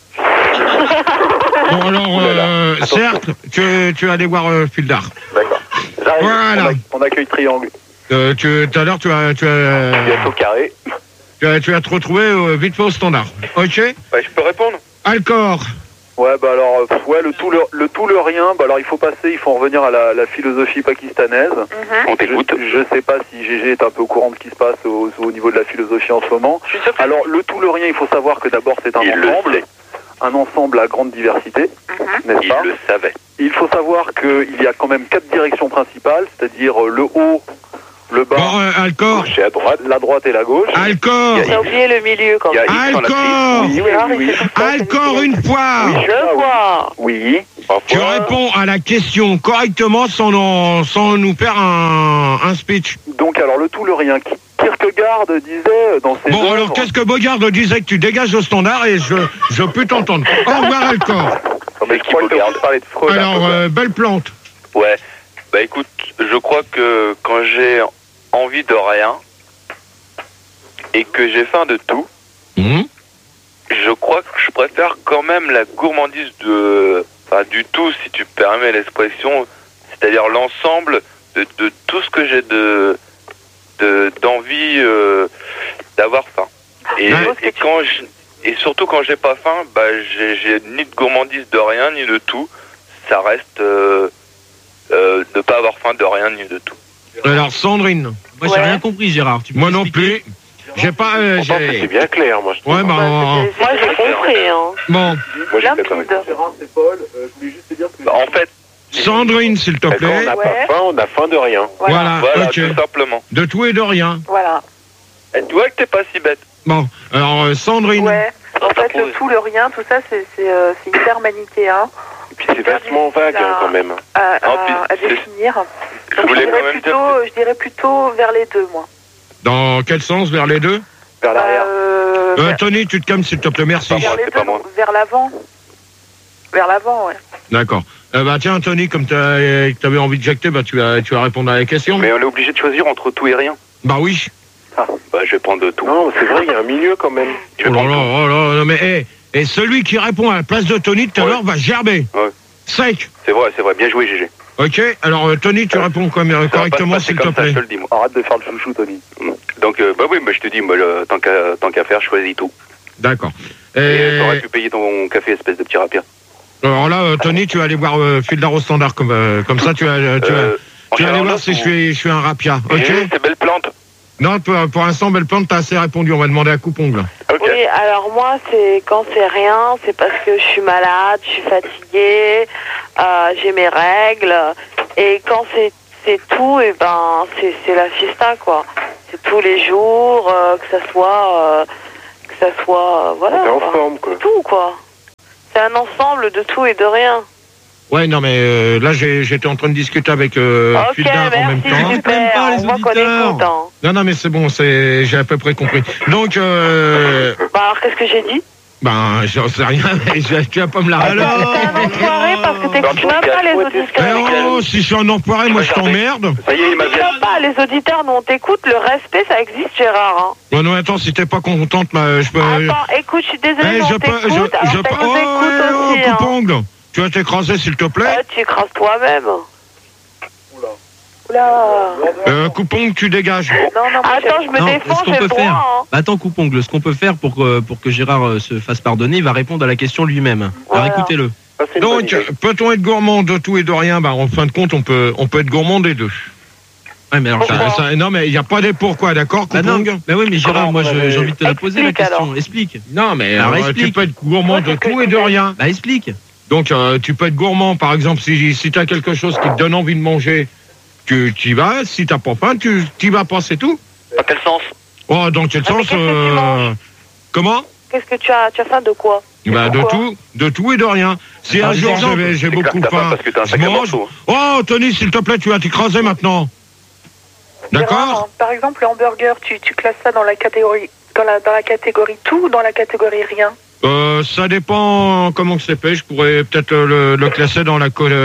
Speaker 2: Bon, alors, cercle, tu vas aller voir Fildar.
Speaker 6: D'accord. J'arrive.
Speaker 2: Voilà.
Speaker 6: On accueille Triangle.
Speaker 2: Tout à l'heure,
Speaker 3: Bientôt carré.
Speaker 2: tu vas te retrouver vite fait au standard. Ok?
Speaker 7: Bah, je peux répondre?
Speaker 2: Alcor.
Speaker 6: Ouais, bah alors, ouais, le tout, le rien, bah alors il faut en revenir à la philosophie pakistanaise.
Speaker 3: On t'écoute.
Speaker 6: Je sais pas si GG est un peu au courant de ce qui se passe au niveau de la philosophie en ce moment. Alors, le tout, le rien, il faut savoir que d'abord c'est un ensemble. Un ensemble à grande diversité, n'est-ce pas?
Speaker 3: Il le savait.
Speaker 6: Il faut savoir qu'il y a quand même 4 directions principales, c'est-à-dire le haut, le bas,
Speaker 2: Bon, Alcor.
Speaker 3: Gauche et à droite.
Speaker 6: la droite et la gauche.
Speaker 2: Alcor.
Speaker 4: T'as oublié le milieu quand
Speaker 3: Il y a
Speaker 4: même.
Speaker 3: X dans la
Speaker 2: Alcor.
Speaker 3: prise.
Speaker 2: Alcor une fois.
Speaker 4: Je vois.
Speaker 6: Oui.
Speaker 2: Tu réponds à la question correctement sans nous faire un speech.
Speaker 6: Donc alors le tout, le rien. Kierkegaard disait dans ses
Speaker 2: Bon,
Speaker 6: œuvres...
Speaker 2: alors qu'est-ce que Bogard disait que tu dégages au standard et je peux t'entendre. Au revoir, Alcor.
Speaker 6: Non, mais je crois que t'as envie de parler de Freud.
Speaker 2: Alors, belle plante.
Speaker 7: Ouais. Bah écoute, je crois que quand j'ai envie de rien et que j'ai faim de tout, je crois que je préfère quand même la gourmandise du tout, si tu permets l'expression, c'est-à-dire l'ensemble de tout ce que j'ai d'envie d'avoir faim. Et surtout quand j'ai pas faim, bah j'ai ni de gourmandise de rien ni de tout. Ça reste ne pas avoir faim de rien ni de tout.
Speaker 2: Alors, Sandrine.
Speaker 1: Moi, j'ai rien compris, Gérard. Tu peux
Speaker 2: Moi non
Speaker 1: m'expliquer
Speaker 2: plus. J'ai pas.
Speaker 3: C'est bien clair, moi je trouve.
Speaker 2: Ouais, bah.
Speaker 4: Moi j'ai compris. Hein.
Speaker 2: Bon.
Speaker 3: Moi j'ai fait pareil.
Speaker 7: Bah, en fait,
Speaker 2: Sandrine, s'il te
Speaker 3: Quand
Speaker 2: plaît.
Speaker 3: on n'a pas faim, on a faim de rien.
Speaker 2: Voilà, ok.
Speaker 7: tout simplement.
Speaker 2: De tout et de rien.
Speaker 4: Voilà.
Speaker 7: Et tu vois que t'es pas si bête.
Speaker 2: Bon, alors, Sandrine.
Speaker 4: Ouais. En fait, le tout, le rien, tout ça, c'est hyper manichéen.
Speaker 3: Et puis c'est vachement vague quand même.
Speaker 4: À
Speaker 7: puis,
Speaker 4: définir.
Speaker 7: Je
Speaker 4: Donc,
Speaker 7: voulais quand même dire que-
Speaker 4: je dirais plutôt vers les deux, moi.
Speaker 2: Dans quel sens? Vers les deux?
Speaker 6: Vers l'arrière.
Speaker 2: Tony, tu te calmes, s'il te plaît, merci.
Speaker 4: Vers les
Speaker 3: c'est pas
Speaker 4: deux,
Speaker 3: moi.
Speaker 4: vers l'avant. Vers l'avant, ouais.
Speaker 2: D'accord. Bah tiens, Tony, comme tu avais envie de jacter, bah tu vas répondre à la question.
Speaker 3: Mais on est obligé de choisir entre tout et rien.
Speaker 2: Bah oui.
Speaker 3: Bah je vais prendre tout. Non, c'est vrai, il y a un milieu quand même. Je vais
Speaker 2: Oh là
Speaker 3: prendre
Speaker 2: là,
Speaker 3: tout.
Speaker 2: oh là là, mais et celui qui répond à la place de Tony tout à l'heure va gerber.
Speaker 3: Ouais.
Speaker 2: Sec.
Speaker 3: C'est vrai, bien joué GG.
Speaker 2: Ok, alors Tony, tu réponds correctement, s'il te plaît.
Speaker 3: Je te le dis moi.
Speaker 6: Arrête de faire le chouchou, Tony.
Speaker 3: Donc bah oui, je te dis, moi tant qu'à faire, choisis tout.
Speaker 2: D'accord.
Speaker 3: Et t'aurais pu payer ton café, espèce de petit rapien.
Speaker 2: Alors là, Tony, tu vas aller voir Fildar au standard, comme ça tu vas aller voir si je suis un rapia, ok?
Speaker 3: C'est belle plante.
Speaker 2: Non, pour l'instant, belle plante, t'as assez répondu, on va demander à coupe-ongle.
Speaker 3: Ok.
Speaker 4: Oui, alors moi, quand c'est rien, c'est parce que je suis malade, je suis fatiguée, j'ai mes règles. Et quand c'est tout, et c'est la fiesta, quoi. C'est tous les jours, que ça ça soit, voilà.
Speaker 3: T'es en
Speaker 4: quoi.
Speaker 3: forme, quoi.
Speaker 4: C'est tout, quoi. C'est un ensemble de tout et de rien.
Speaker 2: Ouais, non, mais là, j'étais en train de discuter avec
Speaker 4: Ok,
Speaker 2: Fildar en même
Speaker 4: merci,
Speaker 2: temps.
Speaker 4: super.
Speaker 1: pas, les
Speaker 4: On voit qu'on
Speaker 1: auditeurs.
Speaker 4: écoute, hein.
Speaker 2: Non, non, mais c'est bon, j'ai à peu près compris. Donc,
Speaker 4: Bah, alors, qu'est-ce que j'ai dit?
Speaker 2: ben, j'en sais rien, mais tu vas pas me la
Speaker 1: Alors,
Speaker 2: répéter.
Speaker 4: T'es un enfoiré parce que t'écoutes même pas les auditeurs.
Speaker 2: Oh, si je suis un enfoiré, moi, je t'emmerde.
Speaker 3: Ça y est, il m'a
Speaker 4: T'écoutes même pas les auditeurs, nous on t'écoute, le respect ça existe, Gérard. Hein.
Speaker 2: Bon, non, attends, si t'es pas contente, je peux...
Speaker 4: Attends, écoute, je suis désolée,
Speaker 2: Eh,
Speaker 4: mais on t'écoute, alors ça nous écoute
Speaker 2: oh,
Speaker 4: aussi. Hein.
Speaker 2: coupongle. Tu vas t'écraser, s'il te plaît.
Speaker 4: Tu écrases toi-même. Oula.
Speaker 2: Coupongle, tu dégages.
Speaker 4: Non, non, attends, je me
Speaker 1: Non,
Speaker 4: défends,
Speaker 1: ce qu'on
Speaker 4: j'ai
Speaker 1: peut
Speaker 4: le droit.
Speaker 1: faire.
Speaker 4: Hein.
Speaker 1: Bah, attends, Coupongle, ce qu'on peut faire pour que Gérard se fasse pardonner, il va répondre à la question lui-même.
Speaker 4: Voilà.
Speaker 1: Alors écoutez-le.
Speaker 2: Donc, peut-on être gourmand de tout et de rien? Bah, en fin de compte, on peut être gourmand des deux.
Speaker 1: Ouais, mais alors,
Speaker 2: Non, mais il n'y a pas des pourquoi, d'accord,
Speaker 1: bah non,
Speaker 2: coupongle?
Speaker 1: bah oui, mais Gérard, moi j'ai envie de te la poser la
Speaker 4: Explique,
Speaker 1: question.
Speaker 4: alors.
Speaker 1: Explique.
Speaker 2: Non, mais
Speaker 1: Alors,
Speaker 2: tu
Speaker 1: explique.
Speaker 2: peux être gourmand de tout et de rien.
Speaker 1: Bah explique.
Speaker 2: Donc, tu peux être gourmand, par exemple, si tu as quelque chose qui te donne envie de manger, tu y vas. Si t'as pas faim, tu y vas pas, c'est tout.
Speaker 9: Dans quel sens?
Speaker 2: Oh, dans quel
Speaker 4: Ah, mais
Speaker 2: sens
Speaker 4: qu'est-ce que tu manges
Speaker 2: Comment?
Speaker 4: Qu'est-ce que tu as faim de quoi?
Speaker 2: Bah,
Speaker 4: Pourquoi
Speaker 2: de tout et de rien. Si
Speaker 1: Par
Speaker 2: un jour
Speaker 1: exemple,
Speaker 2: j'ai
Speaker 3: c'est clair
Speaker 2: beaucoup
Speaker 3: que t'as faim
Speaker 2: faim,
Speaker 3: parce que t'as un
Speaker 2: je
Speaker 3: sacré
Speaker 2: mange.
Speaker 3: morceau.
Speaker 2: Oh, Tony, s'il te plaît, tu vas t'écraser maintenant. D'accord?
Speaker 8: Gérard, par exemple, le hamburger, tu classes ça dans la catégorie dans la catégorie tout ou dans la catégorie rien?
Speaker 2: Ça dépend comment que c'est fait. Je pourrais peut-être le classer dans la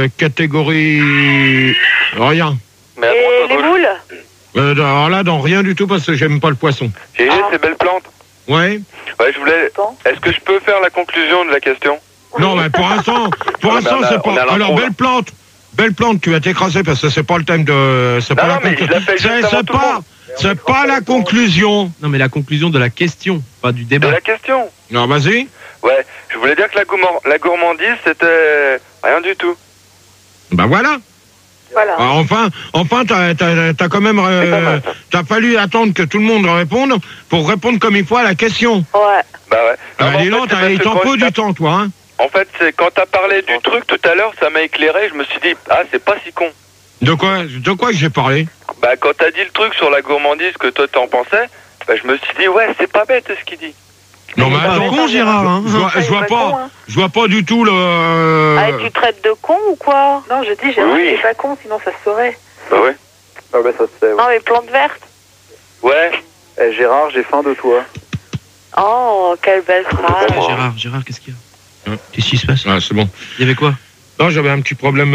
Speaker 2: catégorie rien.
Speaker 7: Mais
Speaker 4: Et les boules?
Speaker 2: Alors là, dans rien du tout parce que j'aime pas le poisson.
Speaker 7: GG, c'est belle plante.
Speaker 2: Ouais.
Speaker 7: Ouais, je voulais. Est-ce que je peux faire la conclusion de la question?
Speaker 2: Non, mais pour l'instant,
Speaker 7: mais
Speaker 2: c'est
Speaker 7: on est à
Speaker 2: pas. Alors,
Speaker 7: l'impro,
Speaker 2: belle plante, tu vas t'écraser parce que c'est pas le thème de. C'est pas
Speaker 7: Non,
Speaker 2: la
Speaker 7: mais je la fais juste avant tout le monde.
Speaker 2: C'est pas la conclusion.
Speaker 1: Non, mais la conclusion de la question, pas du
Speaker 7: De
Speaker 1: débat.
Speaker 7: la question.
Speaker 2: Non, vas-y.
Speaker 7: Ouais, je voulais dire que la gourmandise, c'était rien du tout.
Speaker 2: Bah voilà.
Speaker 8: Voilà.
Speaker 2: Alors, enfin, t'as quand même, t'as fallu attendre que tout le monde réponde pour répondre comme il faut à la question.
Speaker 4: Ouais.
Speaker 7: Bah ouais.
Speaker 2: Ah,
Speaker 7: Non,
Speaker 2: dis
Speaker 7: en
Speaker 2: donc,
Speaker 7: fait, c'est
Speaker 2: il
Speaker 7: parce
Speaker 2: t'en
Speaker 7: que
Speaker 2: faut
Speaker 7: quand
Speaker 2: du temps, toi, hein.
Speaker 7: En fait, c'est quand t'as parlé du truc tout à l'heure, ça m'a éclairé. Je me suis dit, ah, c'est pas si con.
Speaker 2: De quoi que j'ai parlé?
Speaker 7: Bah, quand t'as dit le truc sur la gourmandise que toi t'en pensais, bah, je me suis dit, ouais, c'est pas bête ce qu'il dit.
Speaker 2: Non, mais
Speaker 1: Pas
Speaker 2: attends,
Speaker 1: con, Gérard. Hein.
Speaker 2: je vois pas du tout le.
Speaker 4: Ah, tu traites de con ou quoi?
Speaker 8: Non, je dis Gérard,
Speaker 7: Oui.
Speaker 8: c'est pas con, sinon ça se saurait.
Speaker 7: Bah ouais.
Speaker 6: Ah bah ça se fait. Ouais.
Speaker 4: Non, mais plantes vertes.
Speaker 7: Ouais.
Speaker 6: Eh, Gérard, j'ai faim de toi.
Speaker 4: Oh, quelle belle phrase.
Speaker 1: Gérard, qu'est-ce qu'il y a? Qu'est-ce qui se passe?
Speaker 2: Ah, c'est bon.
Speaker 1: Il y avait quoi?
Speaker 2: Non, j'avais un petit problème.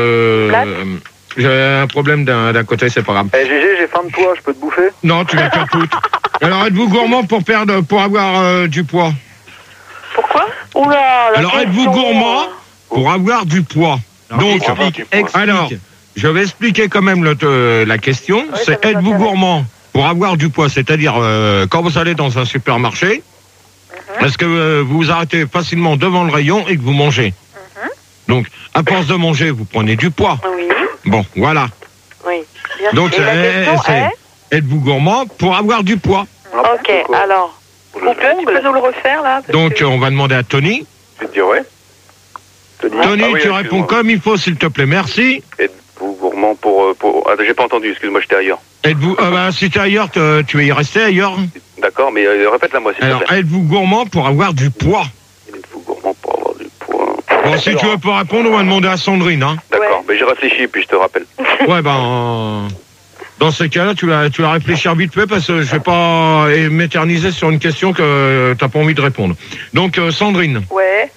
Speaker 2: J'avais un problème d'un côté, c'est pas grave.
Speaker 6: Eh GG, j'ai faim de toi, je peux te bouffer?
Speaker 2: Non, tu vas faire tout. Alors, êtes-vous gourmand pour avoir du poids?
Speaker 4: Pourquoi? Oula, la
Speaker 2: Alors, êtes-vous
Speaker 4: question.
Speaker 2: gourmand pour avoir du poids? Donc,
Speaker 1: explique.
Speaker 2: alors, je vais expliquer quand même la question.
Speaker 8: Oui, ça
Speaker 2: C'est
Speaker 8: nous
Speaker 2: êtes-vous
Speaker 8: intéresse.
Speaker 2: gourmand pour avoir du poids? C'est-à-dire, quand vous allez dans un supermarché, est-ce que vous vous arrêtez facilement devant le rayon et que vous mangez? Donc, à force de manger, vous prenez du poids.
Speaker 4: Oui,
Speaker 2: Bon, voilà.
Speaker 4: oui. Bien
Speaker 2: Donc,
Speaker 4: sûr. Et la question est...
Speaker 2: êtes-vous gourmand pour avoir du poids?
Speaker 4: Ok, alors.
Speaker 8: Tu peux nous le refaire là? Parce
Speaker 2: Donc,
Speaker 8: que-
Speaker 2: on va demander à Tony.
Speaker 3: Je te dis ouais.
Speaker 2: Tony,
Speaker 3: Ah oui,
Speaker 2: tu
Speaker 3: excuse-moi.
Speaker 2: réponds comme il faut, s'il te plaît. Merci.
Speaker 3: Êtes-vous gourmand pour... Ah, j'ai pas entendu, excuse-moi, j'étais ailleurs.
Speaker 2: Êtes-vous, si t'es ailleurs, tu vas y rester ailleurs.
Speaker 3: D'accord, mais répète-la moi, s'il te
Speaker 2: Alors,
Speaker 3: plaît.
Speaker 2: êtes-vous gourmand pour avoir du poids?
Speaker 3: Êtes-vous gourmand pour avoir du poids?
Speaker 2: Bon, si tu veux pas répondre, on va demander à Sandrine, hein.
Speaker 3: D'accord, mais j'ai réfléchi, puis je te rappelle.
Speaker 2: Ouais, ben, dans ces cas-là, tu vas réfléchir vite fait parce que je vais pas m'éterniser sur une question que t'as pas envie de répondre. Donc, Sandrine.
Speaker 8: Ouais.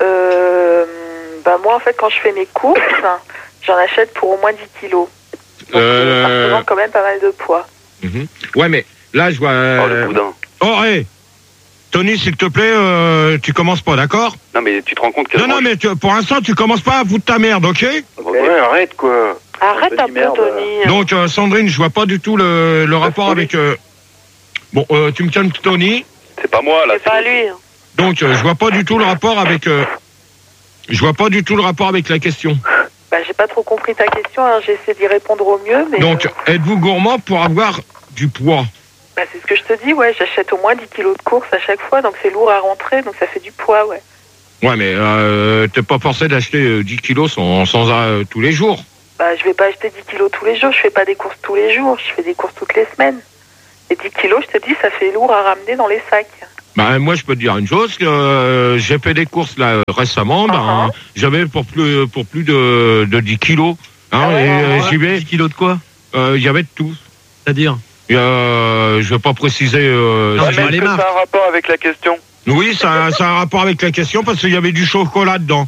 Speaker 8: Bah moi, en fait, quand je fais mes courses, j'en achète pour au moins 10 kilos. Donc, ça représente quand même pas mal de poids.
Speaker 2: Ouais, mais là, je vois.
Speaker 3: Oh, le boudin.
Speaker 2: Oh, hé Tony, s'il te plaît, tu commences pas, d'accord?
Speaker 3: Non, mais tu te rends compte que...
Speaker 2: Non, mais pour l'instant, tu commences pas à foutre ta merde, ok?
Speaker 3: Ouais, arrête, quoi.
Speaker 4: Arrête un peu,
Speaker 6: merde.
Speaker 4: Tony.
Speaker 2: Donc, Sandrine, je vois pas du tout le rapport avec... Bon, tu me calmes, Tony.
Speaker 3: C'est pas moi, là.
Speaker 4: C'est pas lui.
Speaker 2: Donc, je vois pas du tout le rapport avec... je vois pas du tout le rapport avec la question.
Speaker 8: Bah, j'ai pas trop compris ta question, hein. J'ai essayé d'y répondre au mieux, mais...
Speaker 2: Donc, êtes-vous gourmand pour avoir du poids?
Speaker 8: Bah, c'est ce que je te dis, ouais. J'achète au moins 10 kilos de course à chaque fois, donc c'est lourd à rentrer, donc ça fait du poids, ouais.
Speaker 2: Ouais, mais t'es pas forcé d'acheter 10 kilos sans tous les jours.
Speaker 8: Bah, je vais pas acheter 10 kilos tous les jours, je fais pas des courses tous les jours, je fais des courses toutes les semaines. Et 10 kilos, je te dis, ça fait lourd à ramener dans les sacs.
Speaker 2: Bah, moi, je peux te dire une chose, que j'ai fait des courses là récemment, j'avais pour plus de 10 kilos. J'y vais.
Speaker 1: 10 kilos de quoi?
Speaker 2: Il y avait de tout.
Speaker 1: C'est-à-dire?
Speaker 2: Je vais pas préciser.
Speaker 7: Mais est-ce que ça a un rapport avec la question?
Speaker 2: Oui, ça a un rapport avec la question parce qu'il y avait du chocolat dedans.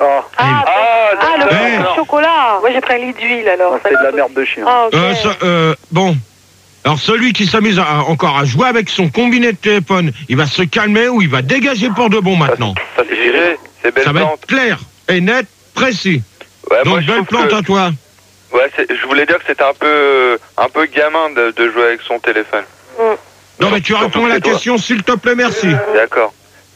Speaker 8: Le chocolat. Moi, j'ai pris un lit d'huile, alors.
Speaker 6: C'est de la merde de chien.
Speaker 2: Bon. Alors, celui qui s'amuse encore à jouer avec son combiné de téléphone, il va se calmer ou il va dégager pour de bon maintenant.
Speaker 7: Ça c'est viré, c'est belle
Speaker 2: Ça va
Speaker 7: plante.
Speaker 2: être clair et net, précis.
Speaker 7: Ouais,
Speaker 2: donc,
Speaker 7: moi,
Speaker 2: belle plante à toi.
Speaker 7: Ouais, je voulais dire que c'était un peu gamin de jouer avec son téléphone.
Speaker 2: Non, mais tu réponds à la question, s'il te plaît, merci.
Speaker 7: D'accord.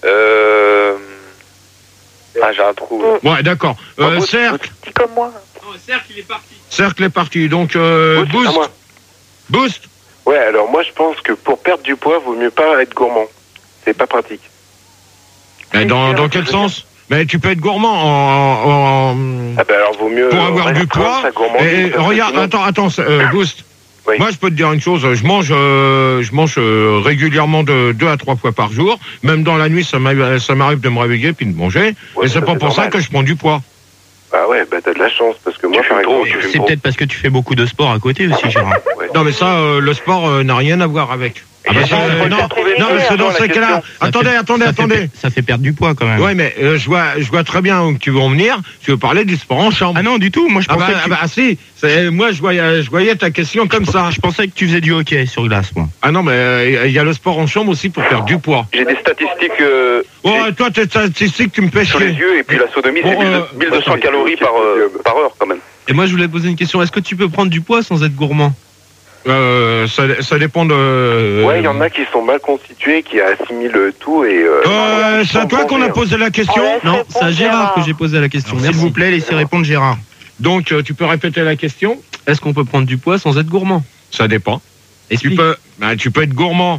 Speaker 7: J'ai un trou.
Speaker 2: Ouais, d'accord. Cercle.
Speaker 8: Dis comme moi.
Speaker 1: Non, Cercle, il est parti.
Speaker 2: Cercle est parti. Donc, Boost. Boost.
Speaker 3: Ouais, alors moi je pense que pour perdre du poids, vaut mieux pas être gourmand. C'est pas pratique.
Speaker 2: Mais dans quel sens? Mais tu peux être gourmand
Speaker 3: alors vaut mieux
Speaker 2: pour avoir du poids. Et regarde, attends, Boost.
Speaker 3: Oui.
Speaker 2: Moi, je peux te dire une chose. Je mange régulièrement de 2 à 3 fois par jour. Même dans la nuit, ça m'arrive de me réveiller puis de manger.
Speaker 3: Ouais,
Speaker 2: et c'est pas pour
Speaker 3: normal.
Speaker 2: ça que je prends du poids.
Speaker 3: Ah ouais, t'as de la chance parce que moi par exemple,
Speaker 5: C'est peut-être parce que tu fais beaucoup de sport à côté aussi, Gérard.
Speaker 2: Non, mais ça, le sport n'a rien à voir avec. Non, mais c'est dans ces cas-là. Attendez.
Speaker 5: Ça fait perdre du poids quand même.
Speaker 2: Ouais, mais je vois très bien où tu veux en venir. Tu veux parler du sport en chambre.
Speaker 5: Ah non, du tout. Moi, je pensais
Speaker 2: si. Moi, je voyais ta question comme ça.
Speaker 5: Je pensais que tu faisais du hockey sur glace, moi.
Speaker 2: Ah non, mais il y a le sport en chambre aussi pour perdre du poids.
Speaker 7: J'ai des statistiques
Speaker 2: Toi, tes statistiques, tu me fais
Speaker 7: sur les
Speaker 2: chier.
Speaker 7: yeux et puis la sodomie, c'est 1200 calories par heure quand même.
Speaker 1: Et moi, je voulais te poser une question. Est-ce que tu peux prendre du poids sans être gourmand?
Speaker 2: Ça dépend de...
Speaker 3: Ouais, il y en a qui sont mal constitués, qui assimilent tout et...
Speaker 2: c'est à toi qu'on a posé la question?
Speaker 1: Non, c'est à Gérard que j'ai posé la question.
Speaker 5: S'il vous plaît, laissez répondre Gérard.
Speaker 2: Donc, tu peux répéter la question?
Speaker 1: Est-ce qu'on peut prendre du poids sans être gourmand?
Speaker 2: Ça dépend. Tu
Speaker 1: Explique.
Speaker 2: peux être gourmand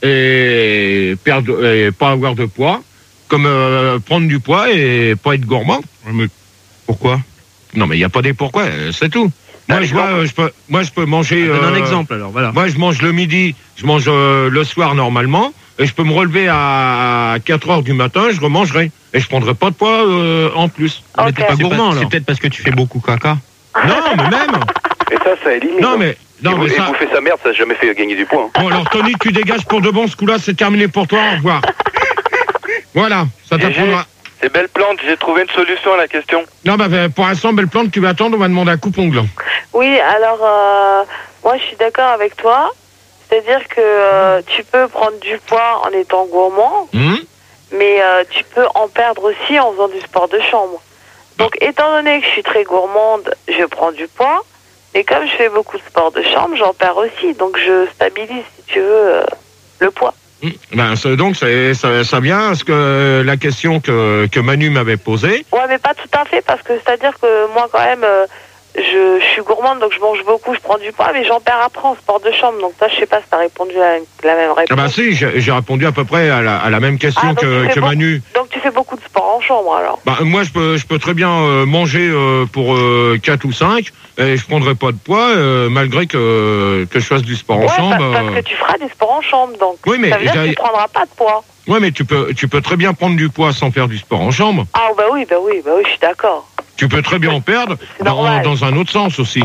Speaker 2: et pas avoir de poids, comme prendre du poids et pas être gourmand.
Speaker 5: Mais pourquoi?
Speaker 2: Non, mais il n'y a pas des pourquoi, c'est tout. Moi, je peux manger...
Speaker 1: Donne un exemple, alors, voilà.
Speaker 2: Moi, je mange le midi, je mange le soir normalement, et je peux me relever à 4 heures du matin, je remangerai. Et je prendrai pas de poids en plus.
Speaker 1: Mais t'es pas gourmand, alors.
Speaker 5: C'est peut-être parce que tu fais beaucoup caca.
Speaker 2: Non, mais même.
Speaker 3: Et ça élimine.
Speaker 2: Non, mais ça...
Speaker 7: bouffer sa merde, ça n'a jamais fait gagner du poids.
Speaker 2: Bon, alors, Tony, tu dégages pour de bon, ce coup-là, c'est terminé pour toi, au revoir. Voilà, ça t'apprendra.
Speaker 7: C'est belle plante, j'ai trouvé une solution à la question.
Speaker 2: Non, pour l'instant, belle plante, tu vas attendre, on va demander un coupe-ongle.
Speaker 4: Oui, alors, moi, je suis d'accord avec toi. C'est-à-dire que tu peux prendre du poids en étant gourmand, mais tu peux en perdre aussi en faisant du sport de chambre. Donc, étant donné que je suis très gourmande, je prends du poids, mais comme je fais beaucoup de sport de chambre, j'en perds aussi. Donc, je stabilise, si tu veux, le poids.
Speaker 2: Donc, ça vient à ce que la question que Manu m'avait posée.
Speaker 4: Ouais, mais pas tout à fait, parce que c'est-à-dire que moi, quand même, je suis gourmande, donc je mange beaucoup, je prends du poids, mais j'en perds après en sport de chambre. Donc, ça, je sais pas si t'as répondu à la même réponse.
Speaker 2: Si, j'ai répondu à peu près à la même question que Manu.
Speaker 4: Donc, tu fais beaucoup de sport en chambre, alors?
Speaker 2: Moi, je peux très bien manger pour 4 ou 5, et je prendrai pas de poids, malgré que je fasse du sport en chambre.
Speaker 4: Parce que tu feras du sport en chambre, donc
Speaker 2: oui, mais
Speaker 4: ça veut dire que tu prendras pas de poids.
Speaker 2: Oui, mais tu peux très bien prendre du poids sans faire du sport en chambre.
Speaker 4: Ah, bah oui, je suis d'accord.
Speaker 2: Tu peux très bien en perdre dans un autre sens aussi.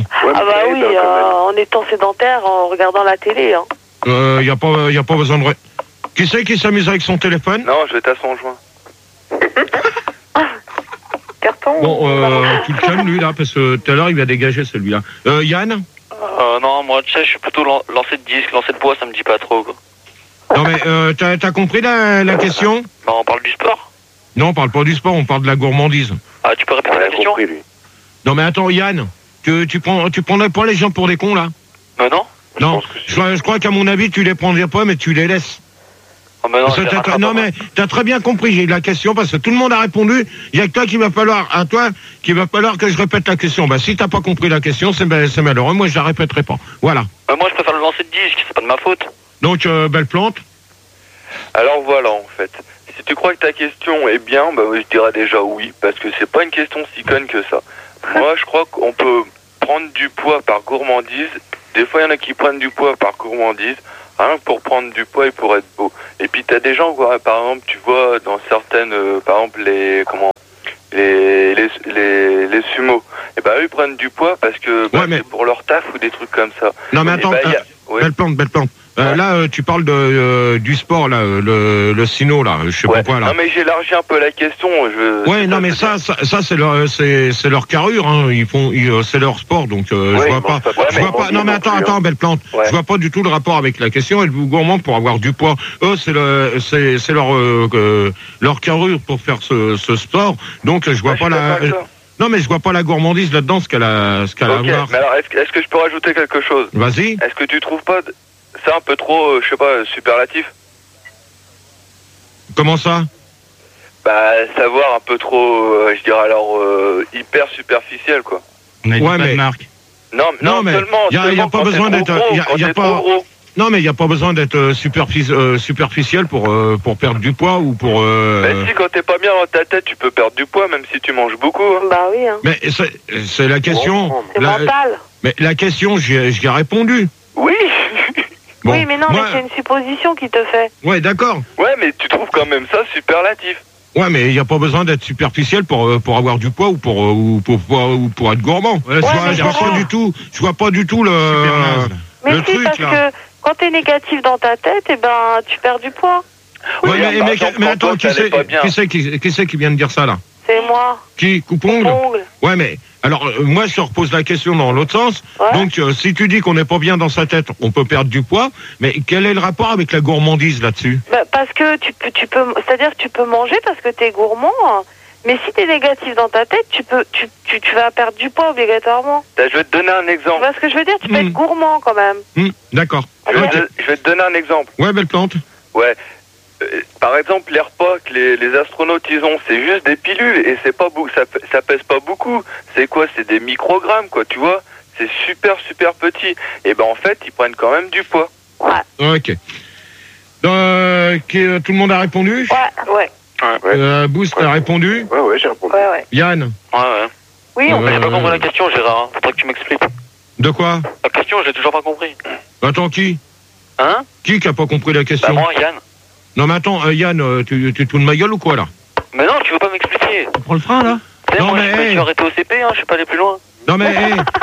Speaker 4: En étant sédentaire, en regardant la télé.
Speaker 2: Y a pas besoin de... Qui c'est qui s'amuse avec son téléphone?
Speaker 7: Non, je vais à son joint.
Speaker 8: Carton.
Speaker 2: Bon, tu le calmes lui là, parce que tout à l'heure il va dégager celui-là. Yann?
Speaker 9: Non, moi tu sais, je suis plutôt lancer de disque, lancer de poids, ça me dit pas trop quoi.
Speaker 2: Non mais t'as compris la question?
Speaker 9: Bah, on parle du sport.
Speaker 2: Non, on parle pas du sport, on parle de la gourmandise.
Speaker 9: Ah, tu peux répéter la question?
Speaker 3: Compris, lui.
Speaker 2: Non mais attends, Yann, tu prendrais pas les gens pour des cons là?
Speaker 9: Non.
Speaker 2: Non, je crois qu'à mon avis tu les prendrais pas, mais tu les laisses.
Speaker 9: Oh, non,
Speaker 2: mais t'as très bien compris, j'ai eu la question parce que tout le monde a répondu. Il y a que toi qu'il va falloir que je répète la question. Si t'as pas compris la question, c'est malheureux. Moi, je la répéterai pas. Voilà.
Speaker 9: Moi, je préfère le lancer de disque, c'est pas de ma faute.
Speaker 2: Donc, belle plante.
Speaker 7: Alors voilà, en fait. Si tu crois que ta question est bien, je dirais déjà oui, parce que c'est pas une question si conne que ça. Moi, je crois qu'on peut prendre du poids par gourmandise. Des fois, il y en a qui prennent du poids par gourmandise. Rien que pour prendre du poids et pour être beau. Et puis t'as des gens, quoi, par exemple, tu vois, dans certaines, par exemple, les sumos, et bah eux ils prennent du poids parce que c'est pour leur taf ou des trucs comme ça.
Speaker 2: Non mais attends, belle plante. Là, tu parles du sport, là, le sino, là, je sais pas quoi, là.
Speaker 7: Non, mais j'ai élargi un peu la question.
Speaker 2: Non, mais ça, c'est leur carrure, hein. C'est leur sport, donc je vois pas. Non, mais attends, belle plante. Je vois pas du tout le rapport avec la question. Êtes-vous gourmand pour avoir du poids? Eux, c'est leur carrure pour faire ce sport. Donc, je vois pas la. Non, mais je vois pas la gourmandise là-dedans, ce qu'elle a à voir.
Speaker 7: Mais alors, est-ce que je peux rajouter quelque chose?
Speaker 2: Vas-y.
Speaker 7: Est-ce que tu trouves pas ça un peu trop, je sais pas, superlatif?
Speaker 2: Comment ça?
Speaker 7: Bah, savoir un peu trop, je dirais alors, hyper superficiel, quoi.
Speaker 5: On a dit pas de marque.
Speaker 7: Non, mais
Speaker 2: il y a pas besoin d'être, non, mais il y a pas besoin d'être superficiel pour perdre du poids ou pour.
Speaker 7: Mais si, quand t'es pas bien dans ta tête, tu peux perdre du poids, même si tu manges beaucoup. Hein.
Speaker 4: Bah oui. Hein.
Speaker 2: Mais c'est la question.
Speaker 4: C'est mental.
Speaker 2: Mais la question, j'y ai répondu.
Speaker 7: Oui.
Speaker 4: Bon, oui, mais non, mais c'est une supposition qui te fait.
Speaker 2: Ouais, d'accord.
Speaker 7: Ouais, mais tu trouves quand même ça superlatif.
Speaker 2: Ouais, mais il n'y a pas besoin d'être superficiel pour avoir du poids ou pour être gourmand. Ouais, je vois pas du tout le truc,
Speaker 4: parce que quand t'es négatif dans ta tête, eh ben, tu perds du poids.
Speaker 2: Oui, mais attends, qui c'est qui vient de dire ça, là?
Speaker 4: C'est moi.
Speaker 2: Qui? Coupongle? Ouais, mais alors moi je te repose la question dans l'autre sens. Ouais. Donc si tu dis qu'on n'est pas bien dans sa tête, on peut perdre du poids, mais quel est le rapport avec la gourmandise là-dessus?
Speaker 4: Parce que tu peux, c'est-à-dire que tu peux manger parce que t'es gourmand, mais si t'es négatif dans ta tête, tu vas perdre du poids obligatoirement.
Speaker 7: Je vais te donner un exemple.
Speaker 4: Tu vois ce que je veux dire? Tu peux être gourmand quand même.
Speaker 2: D'accord.
Speaker 7: Je vais te donner un exemple.
Speaker 2: Ouais, belle plante.
Speaker 7: Ouais. Par exemple, les repas que les astronautes ils ont, c'est juste des pilules et c'est pas ça pèse pas beaucoup. C'est quoi? C'est des microgrammes, quoi, tu vois? C'est super petit. Et ben en fait, ils prennent quand même du poids.
Speaker 4: Ouais.
Speaker 2: Ok. Tout le monde a répondu?
Speaker 4: Ouais.
Speaker 2: Boost a répondu?
Speaker 3: Ouais, j'ai répondu.
Speaker 4: Ouais.
Speaker 2: Yann?
Speaker 9: Ouais.
Speaker 4: Oui, on
Speaker 9: j'ai pas compris la question, Gérard. Faudrait que tu m'expliques.
Speaker 2: De quoi?
Speaker 9: La question, j'ai toujours pas compris.
Speaker 2: Attends, qui?
Speaker 9: Hein?
Speaker 2: Qui a pas compris la question?
Speaker 9: Bah moi, Yann.
Speaker 2: Non mais attends, Yann, tu te fous de ma gueule ou quoi là?
Speaker 9: Mais non, tu veux pas m'expliquer.
Speaker 1: Tu prends le frein là?
Speaker 9: Non, moi, je me suis arrêté au CP, je suis pas allé plus loin.
Speaker 2: Non mais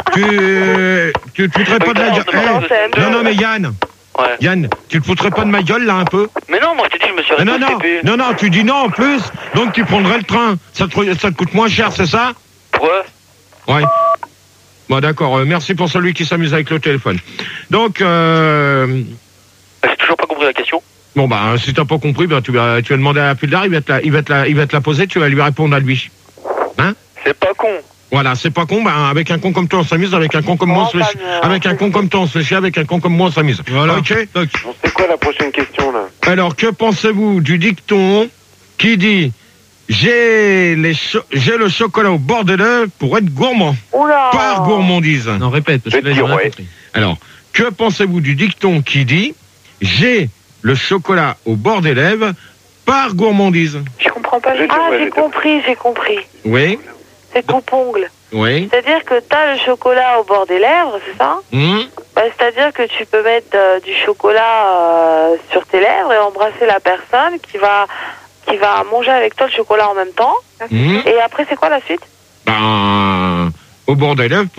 Speaker 2: tu te foutrais pas de la gueule. Non mais Yann.
Speaker 9: Ouais.
Speaker 2: Yann, tu te foutrais pas de ma gueule là un peu?
Speaker 9: Mais non, moi je t'ai dit, je me suis arrêté au CP.
Speaker 2: Non, tu dis non en plus, donc tu prendrais le train. Ça te coûte moins cher, c'est ça? Ouais. Bon d'accord, merci pour celui qui s'amuse avec le téléphone. Donc
Speaker 9: j'ai toujours pas compris la question.
Speaker 2: Bon bah si t'as pas compris, tu vas demander à Puldar, il va te la poser, tu vas lui répondre à lui. Hein?
Speaker 7: C'est pas con.
Speaker 2: Voilà, c'est pas con, avec un con comme toi on s'amuse, avec un con comme moi on se fait avec un con comme toi on se fait chier, avec un con comme moi on s'amuse. Voilà. Ok.
Speaker 3: C'est quoi la prochaine question là?
Speaker 2: Alors que pensez-vous du dicton qui dit j'ai le chocolat au bord des lèvres pour être gourmand?
Speaker 4: Oula.
Speaker 2: Par gourmandise.
Speaker 1: Non, répète, parce que là, j'ai rien compris.
Speaker 2: Alors, que pensez-vous du dicton qui dit j'ai le chocolat au bord des lèvres par gourmandise?
Speaker 4: Je comprends pas. J'ai compris.
Speaker 2: Oui.
Speaker 4: C'est coupe-ongle.
Speaker 2: Oui.
Speaker 4: C'est-à-dire que t'as le chocolat au bord des lèvres, c'est ça? C'est-à-dire que tu peux mettre du chocolat sur tes lèvres et embrasser la personne qui va manger avec toi le chocolat en même temps. Et après, c'est quoi la suite?
Speaker 2: Au bord des lèvres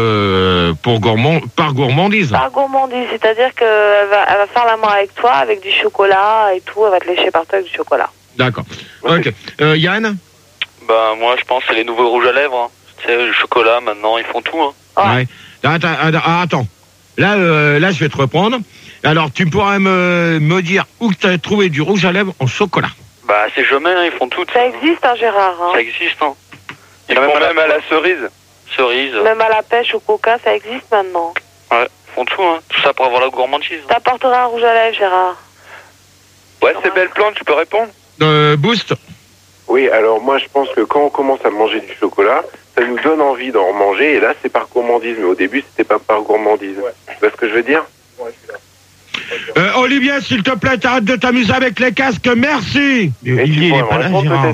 Speaker 2: par gourmandise.
Speaker 4: Par gourmandise, c'est-à-dire qu'elle va faire l'amour avec toi avec du chocolat et tout, elle va te lécher par toi avec du chocolat.
Speaker 2: D'accord. Ok. Yann?
Speaker 9: Bah moi je pense que c'est les nouveaux rouges à lèvres. Tu sais, le chocolat maintenant, ils font tout.
Speaker 2: Ouais. Attends. Là, je vais te reprendre. Alors, tu pourras me dire où tu as trouvé du rouge à lèvres en chocolat?
Speaker 9: Bah c'est jamais, ils font tout.
Speaker 4: Ça existe, Gérard.
Speaker 9: Ça existe,
Speaker 7: Ils font même à la cerise.
Speaker 4: Même à la pêche, au coca, ça existe maintenant.
Speaker 9: Ouais, ils font tout, Tout ça pour avoir la gourmandise.
Speaker 4: T'apporteras un rouge à lèvres, Gérard?
Speaker 7: Ouais, c'est belle plante, tu peux répondre?
Speaker 2: Boost?
Speaker 3: Oui, alors moi je pense que quand on commence à manger du chocolat, ça nous donne envie d'en manger, et là c'est par gourmandise, mais au début c'était pas par gourmandise. Tu vois ce que je veux dire?
Speaker 6: Ouais, je suis là.
Speaker 2: Olivier, s'il te plaît, t'arrêtes de t'amuser avec les casques, merci.
Speaker 5: Olivier, il est pas là, Gérard.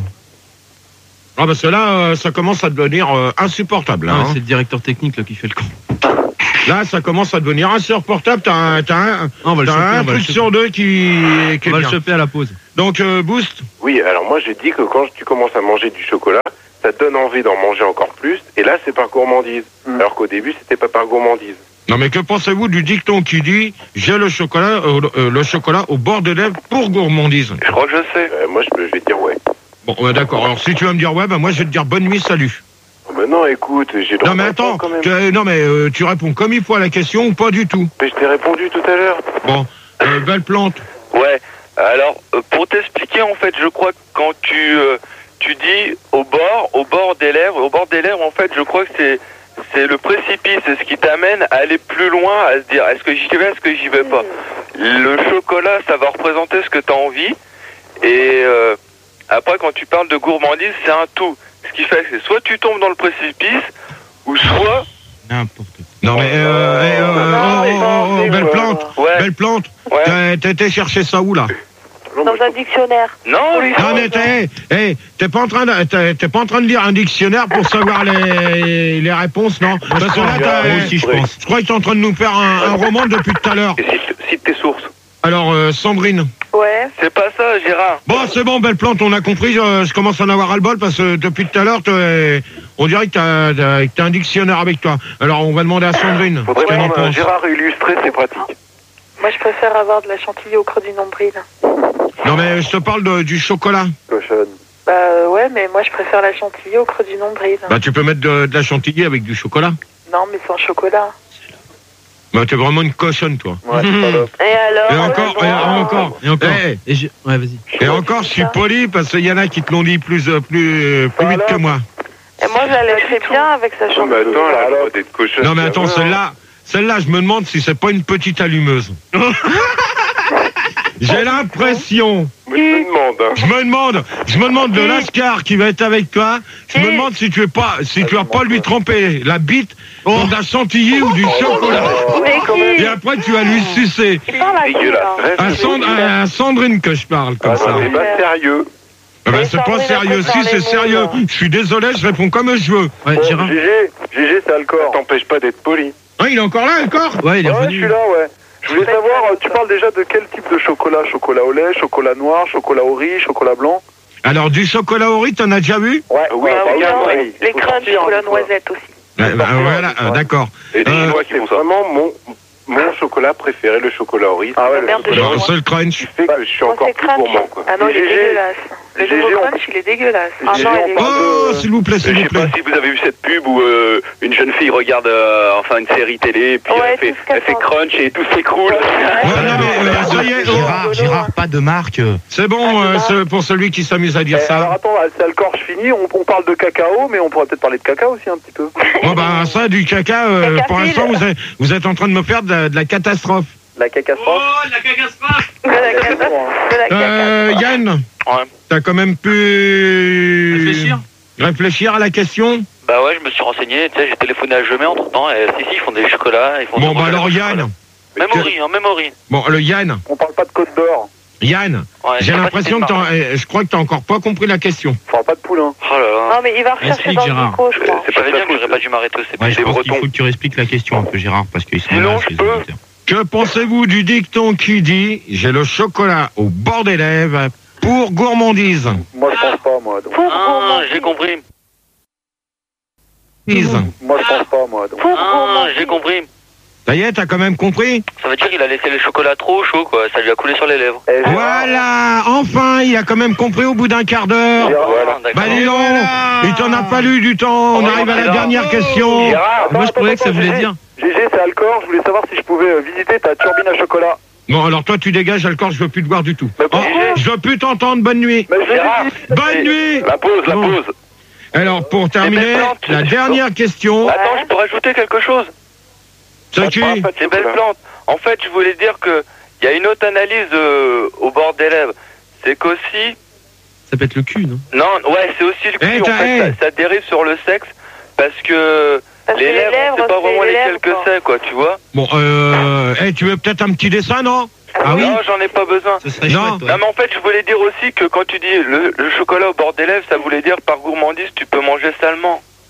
Speaker 2: Parce que là, ça commence à devenir insupportable.
Speaker 1: C'est le directeur technique là, qui fait le con.
Speaker 2: Là, ça commence à devenir insupportable. T'as un truc sur deux qui
Speaker 1: on va le
Speaker 2: bien.
Speaker 1: choper à la pause.
Speaker 2: Donc, Boost.
Speaker 3: Oui, alors moi, j'ai dit que quand tu commences à manger du chocolat, ça te donne envie d'en manger encore plus. Et là, c'est par gourmandise. Alors qu'au début, c'était pas par gourmandise.
Speaker 2: Non, mais que pensez-vous du dicton qui dit « J'ai le chocolat au bord des lèvres pour gourmandise »
Speaker 7: Je crois que je sais.
Speaker 3: Moi, je vais dire ouais.
Speaker 2: Bon, d'accord. Alors, si tu vas me dire ouais, moi, je vais te dire bonne nuit, salut.
Speaker 3: Ben non, écoute, j'ai...
Speaker 2: Non, mais attends, tu réponds comme il faut à la question ou pas du tout?
Speaker 3: Mais je t'ai répondu tout à l'heure.
Speaker 2: Bon, belle plante.
Speaker 7: Ouais, alors, pour t'expliquer, en fait, je crois que quand tu dis au bord des lèvres, en fait, je crois que c'est le précipice, c'est ce qui t'amène à aller plus loin, à se dire, est-ce que j'y vais, est-ce que j'y vais pas? Le chocolat, ça va représenter ce que tu as envie, et après, quand tu parles de gourmandise, c'est un tout. Ce qui fait que c'est soit tu tombes dans le précipice, ou soit...
Speaker 5: N'importe quoi.
Speaker 2: Non, mais, belle plante.
Speaker 7: Ouais.
Speaker 2: Belle plante.
Speaker 7: Ouais.
Speaker 2: T'as été chercher ça où, là?
Speaker 4: Dans un dictionnaire.
Speaker 7: Non,
Speaker 2: Non, mais t'es pas en train de lire un dictionnaire pour savoir les réponses, non? Parce que là,
Speaker 5: Moi aussi, je pense.
Speaker 2: je crois que t'es en train de nous faire un roman depuis tout à l'heure.
Speaker 3: Et cite tes sources.
Speaker 2: Alors, Sandrine.
Speaker 4: Ouais.
Speaker 7: c'est pas ça, Gérard.
Speaker 2: Bon, c'est bon, belle plante, on a compris. Je commence à en avoir ras-le-bol parce que depuis tout à l'heure, on dirait que t'as un dictionnaire avec toi. Alors, on va demander à Sandrine.
Speaker 3: Faudrait
Speaker 2: ce qu'elle en
Speaker 3: prendre un
Speaker 2: pense.
Speaker 3: Gérard illustré, c'est pratique.
Speaker 8: Moi, je préfère avoir de la chantilly au creux du nombril.
Speaker 2: Non, mais je te parle du chocolat.
Speaker 3: Cochonne.
Speaker 8: Bah ouais, mais moi, je préfère la chantilly au creux du nombril.
Speaker 2: Bah, tu peux mettre de la chantilly avec du chocolat.
Speaker 8: Non, mais sans chocolat.
Speaker 2: Bah, t'es vraiment une cochonne, toi.
Speaker 3: Ouais, c'est pas là.
Speaker 4: Et alors
Speaker 2: Et encore.
Speaker 1: Et encore.
Speaker 2: Eh,
Speaker 1: Ouais, vas-y.
Speaker 2: et encore, je suis poli parce qu'il y en a qui te l'ont dit plus vite que moi.
Speaker 4: Et moi, j'allais très bien avec sa
Speaker 3: Non,
Speaker 4: chantilly.
Speaker 3: mais attends, elle a d'être cochonne.
Speaker 2: Non, mais attends, celle-là, je me demande si c'est pas une petite allumeuse. J'ai l'impression.
Speaker 3: Mais je me demande, hein.
Speaker 2: Je me demande de Lascar qui va être avec toi. Je me demande si tu vas pas lui tremper la bite dans de la chantilly ou du chocolat.
Speaker 4: Mais qui
Speaker 2: Et après, tu vas lui sucer.
Speaker 4: Il parle à qui, là
Speaker 2: À Sandrine que je parle comme ça.
Speaker 3: C'est pas sérieux.
Speaker 2: Ah ben, c'est pas sérieux. Si, c'est sérieux. Je suis désolé, je réponds comme je veux.
Speaker 1: Ouais, Gérard.
Speaker 6: GG, c'est Alcor.
Speaker 3: Ça t'empêche pas d'être poli.
Speaker 2: Ah, il est encore là, encore?
Speaker 1: Ouais, il est
Speaker 6: Ouais, je
Speaker 1: revenu.
Speaker 6: suis là, ouais. Je voulais savoir, tu parles déjà de quel type de chocolat? Chocolat au lait, chocolat noir, chocolat au riz, chocolat blanc?
Speaker 2: Alors, du chocolat au riz, t'en as déjà vu?
Speaker 6: Ouais,
Speaker 3: Oui,
Speaker 6: ouais.
Speaker 8: Les crunchs, chocolat noisette aussi.
Speaker 2: Voilà, d'accord.
Speaker 3: Et dis-moi, c'est vraiment mon chocolat préféré, le chocolat au riz.
Speaker 6: Ah ouais,
Speaker 8: Merde,
Speaker 6: le
Speaker 2: Le seul crunch.
Speaker 3: Qui fait que je suis
Speaker 8: Moi,
Speaker 3: encore
Speaker 8: c'est
Speaker 3: plus
Speaker 8: crunch.
Speaker 3: gourmand, quoi.
Speaker 8: Ah non, il est
Speaker 6: GG.
Speaker 8: dégueulasse. Le
Speaker 6: GG,
Speaker 8: nouveau
Speaker 6: on-
Speaker 8: crunch, il est dégueulasse.
Speaker 4: Ah non, il est
Speaker 2: Oh, s'il vous plaît, s'il
Speaker 10: Je
Speaker 2: vous
Speaker 10: sais pas
Speaker 2: plaît.
Speaker 10: si vous avez vu cette pub où une jeune fille regarde une série télé et puis
Speaker 4: Ouais,
Speaker 10: elle
Speaker 4: tout ce qu'elle
Speaker 10: fait
Speaker 4: pense.
Speaker 10: crunch et tout s'écroule.
Speaker 2: Ouais, non, mais ça y est,
Speaker 5: Gérard, pas de marque.
Speaker 2: c'est bon pour celui qui s'amuse à dire
Speaker 6: Alors
Speaker 2: ça.
Speaker 6: attends, c'est Alcor, je finis. On parle de cacao, mais on pourrait peut-être parler de cacao aussi un petit peu.
Speaker 2: Bon, ben, ça, du caca, pour l'instant, vous êtes en train de me faire de la catastrophe.
Speaker 6: La cacastrophe.
Speaker 1: la catastrophe.
Speaker 8: De la caca. De la caca.
Speaker 2: Yann,
Speaker 7: Ouais.
Speaker 2: t'as quand même pu
Speaker 1: Réfléchir
Speaker 2: à la question?
Speaker 9: Bah ouais, je me suis renseigné, tu sais, j'ai téléphoné à Gemay entre temps, et si, ils font des chocolats, ils font
Speaker 2: Bon,
Speaker 9: des
Speaker 2: bah alors,
Speaker 9: chocolats.
Speaker 2: Yann.
Speaker 9: Même au riz, hein, même au riz.
Speaker 2: Bon, le Yann.
Speaker 6: On parle pas de Côte d'Or.
Speaker 2: Yann,
Speaker 9: Ouais, je
Speaker 2: j'ai
Speaker 9: sais pas
Speaker 2: l'impression
Speaker 9: si
Speaker 2: que
Speaker 9: c'est
Speaker 2: je crois que t'as encore pas compris la question.
Speaker 6: On parle pas de poulain.
Speaker 9: Oh là là.
Speaker 4: Non, mais il va rechercher
Speaker 1: Explique,
Speaker 4: dans le
Speaker 1: Gérard.
Speaker 4: micro, je crois.
Speaker 10: C'est
Speaker 9: Je
Speaker 10: pas
Speaker 9: savais
Speaker 10: de
Speaker 9: bien
Speaker 10: ta
Speaker 9: que
Speaker 10: faute.
Speaker 9: j'aurais pas dû m'arrêter, c'est
Speaker 5: Ouais,
Speaker 9: pas
Speaker 5: je
Speaker 10: des
Speaker 5: pense qu'il
Speaker 10: Bretons.
Speaker 5: faut que tu réexpliques la question un peu, Gérard, parce qu'ils sont
Speaker 7: Sinon,
Speaker 5: là,
Speaker 7: je
Speaker 5: les
Speaker 7: peux.
Speaker 5: auditeurs.
Speaker 2: Que pensez-vous du dicton qui dit « J'ai le chocolat au bord des lèvres pour gourmandise
Speaker 6: Moi, je pense pas, moi. Donc.
Speaker 4: Pour
Speaker 9: Ah,
Speaker 4: gourmandise.
Speaker 9: j'ai compris.
Speaker 6: Moi, je pense pas, moi. Donc.
Speaker 4: Pour
Speaker 9: Ah,
Speaker 4: gourmandise.
Speaker 9: j'ai compris.
Speaker 2: Ça y est, t'as quand même compris?
Speaker 9: Ça veut dire qu'il a laissé le chocolat trop chaud, quoi. Ça lui a coulé sur les lèvres.
Speaker 6: Eh,
Speaker 2: Voilà, enfin, il a quand même compris au bout d'un quart d'heure.
Speaker 9: Voilà,
Speaker 2: Bah
Speaker 9: d'accord.
Speaker 2: dis donc, il t'en a fallu du temps, on arrive à la dernière question.
Speaker 1: Moi, je croyais que ça voulait dire.
Speaker 6: GG, c'est Alcor. Je voulais savoir si je pouvais visiter ta turbine à chocolat.
Speaker 2: Bon, alors toi, tu dégages, Alcor, je veux plus te voir du tout.
Speaker 6: Mais
Speaker 2: Oh,
Speaker 6: pourquoi
Speaker 2: je veux plus t'entendre, bonne nuit.
Speaker 6: Mais je l'ai dit.
Speaker 2: Bonne nuit.
Speaker 10: La pause, la
Speaker 2: Bon.
Speaker 10: pause.
Speaker 2: Alors, pour terminer, la dernière question,
Speaker 7: Attends, je peux rajouter quelque chose?
Speaker 2: c'est qui?
Speaker 7: C'est belle plante. En fait, je voulais dire que il y a une autre analyse au bord des lèvres. C'est qu'aussi...
Speaker 1: Ça peut être le cul, non?
Speaker 7: Non, ouais, c'est aussi le cul. En fait, ça dérive sur le sexe parce que
Speaker 4: Parce que
Speaker 7: les lèvres, c'est pas vraiment lesquelles
Speaker 4: lèvres,
Speaker 7: que
Speaker 4: quoi.
Speaker 7: c'est, quoi, tu vois?
Speaker 2: Bon, tu veux peut-être un petit dessin, non? Ah oui?
Speaker 7: Non, j'en ai pas besoin.
Speaker 5: Ce serait
Speaker 2: Non.
Speaker 5: chouette, ouais.
Speaker 7: Non, mais en fait, je voulais dire aussi que quand tu dis le chocolat au bord des lèvres, ça voulait dire par gourmandise, tu peux manger salement.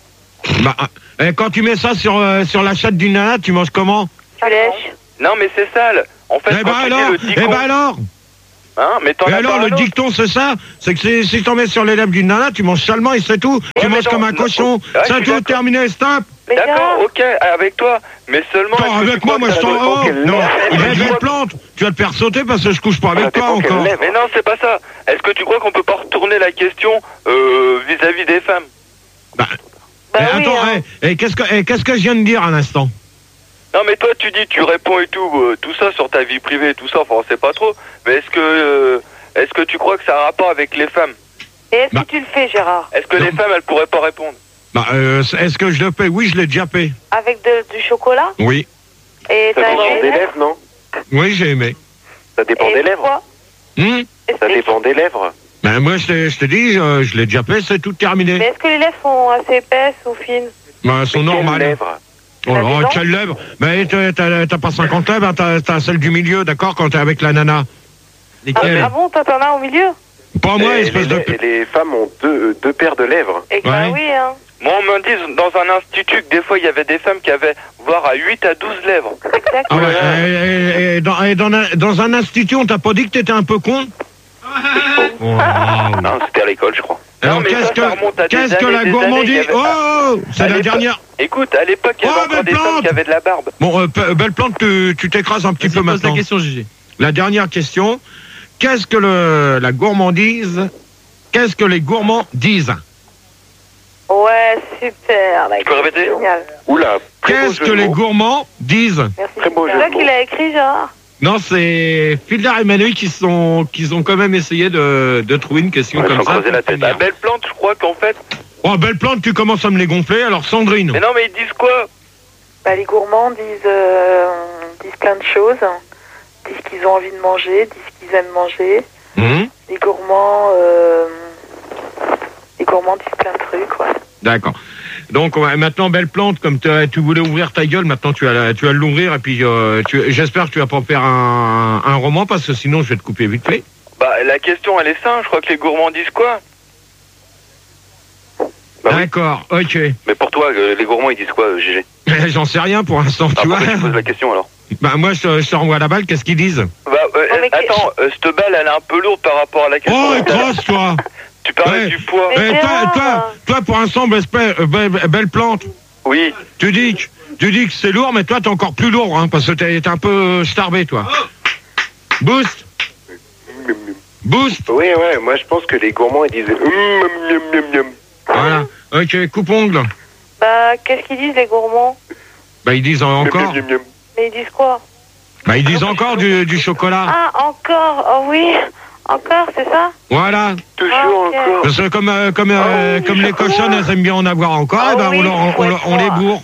Speaker 2: Bah, quand tu mets ça sur la chatte d'une nana, tu manges comment?
Speaker 4: Tu lèches.
Speaker 7: Non, mais c'est sale. En fait,
Speaker 2: Eh ben alors
Speaker 7: Hein, mais
Speaker 2: et alors, le dicton, c'est ça? C'est que si t'en mets sur les lèvres d'une nana, tu manges salement et c'est tout. Tu manges comme un cochon. C'est tout, terminé, stop.
Speaker 7: D'accord, ok, avec toi. Mais seulement...
Speaker 2: Non, avec moi, je t'en... Oh, non, belle plante. Tu vas te faire sauter parce que je couche pas avec toi encore.
Speaker 7: Mais non, c'est pas ça. Est-ce que tu crois qu'on peut pas retourner la question vis-à-vis des femmes?
Speaker 2: Attends, qu'est-ce que je viens de dire à l'instant?
Speaker 7: Non, mais toi, tu dis, tu réponds et tout ça sur ta vie privée, tout ça, enfin, on sait pas trop. Mais est-ce que tu crois que ça a un rapport avec les femmes?
Speaker 4: Et est-ce que tu le fais, Gérard?
Speaker 7: Est-ce que les femmes, elles pourraient pas répondre?
Speaker 2: Est-ce que je le fais? Oui, je l'ai déjà fait.
Speaker 4: Avec du chocolat?
Speaker 2: Oui.
Speaker 4: Et
Speaker 3: ça dépend des lèvres, non?
Speaker 2: Oui, j'ai aimé.
Speaker 3: Ça dépend des lèvres. Ça dépend des lèvres.
Speaker 2: Ben, moi, je te dis, je l'ai déjà fait, c'est tout terminé.
Speaker 4: Mais est-ce que les lèvres sont assez épaisses ou fines?
Speaker 2: Elles sont normales. Oh, quelle lèvre? Mais t'as pas 50 lèvres, hein, t'as celle du milieu, d'accord, quand t'es avec la nana.
Speaker 4: Ah bon, toi t'en as au milieu?
Speaker 2: Pas moi, espèce de...
Speaker 3: Les femmes ont deux paires de lèvres.
Speaker 4: Et oui, hein.
Speaker 7: Moi, on me dit dans un institut que des fois, il y avait des femmes qui avaient, voire à 8 à 12 lèvres.
Speaker 2: Ah ouais, dans un institut, on t'a pas dit que t'étais un peu con?
Speaker 10: Non, c'était à l'école, je crois.
Speaker 2: Alors, qu'est-ce que la gourmandise? Oh, c'est la dernière.
Speaker 7: Écoute, à l'époque, il y avait encore des femmes qui avaient de la barbe.
Speaker 2: Bon, belle plante, tu t'écrases un petit peu maintenant.
Speaker 1: La question, Gigi.
Speaker 2: La dernière question. Qu'est-ce que la gourmandise? Qu'est-ce que les gourmands disent?
Speaker 4: Ouais, super.
Speaker 7: Tu peux répéter?
Speaker 4: Génial.
Speaker 3: Oula.
Speaker 2: Qu'est-ce que les gourmands disent?
Speaker 4: Merci. C'est toi qui l'as écrit, Gérard?
Speaker 2: Non, c'est Fildar et Manu qui ont quand même essayé de trouver une question comme ça.
Speaker 7: La tête. Belle plante, je crois qu'en fait...
Speaker 2: Oh, belle plante, tu commences à me les gonfler, alors Sandrine.
Speaker 7: Mais non, mais ils disent quoi?
Speaker 8: Les gourmands disent plein de choses. Disent ce qu'ils ont envie de manger, disent ce qu'ils aiment manger. Les gourmands disent plein de trucs, ouais.
Speaker 2: D'accord. Donc maintenant, belle plante, comme tu voulais ouvrir ta gueule, maintenant tu vas l'ouvrir et puis j'espère que tu vas pas faire un roman parce que sinon je vais te couper vite fait.
Speaker 7: La question elle est simple, je crois que les gourmands disent quoi?
Speaker 2: D'accord, ok.
Speaker 10: Mais pour toi, les gourmands ils disent quoi, GG?
Speaker 2: J'en sais rien pour l'instant, tu vois.
Speaker 10: Tu poses la question alors?
Speaker 2: Moi je te renvoie la balle, qu'est-ce qu'ils disent?
Speaker 7: Attends, cette balle elle est un peu lourde par rapport à la question.
Speaker 2: Oh, crosse toi.
Speaker 7: Tu parlais du poids.
Speaker 2: Toi, pour l'instant, belle plante.
Speaker 7: Oui.
Speaker 2: Tu dis que c'est lourd, mais toi, t'es encore plus lourd, hein, parce que t'es un peu starbé, toi. Boost.
Speaker 3: Oui, moi je pense que les gourmands ils disent
Speaker 2: Voilà. Ok, coupe-ongle.
Speaker 4: Qu'est-ce qu'ils disent, les gourmands?
Speaker 2: Ils disent encore.
Speaker 4: Mais ils disent quoi?
Speaker 2: Ils disent encore du chocolat.
Speaker 4: Ah, encore? Oh oui. Encore, c'est ça?
Speaker 2: Voilà.
Speaker 3: Toujours encore.
Speaker 2: Parce que comme les cochonnes, elles aiment bien en avoir encore, on les bourre.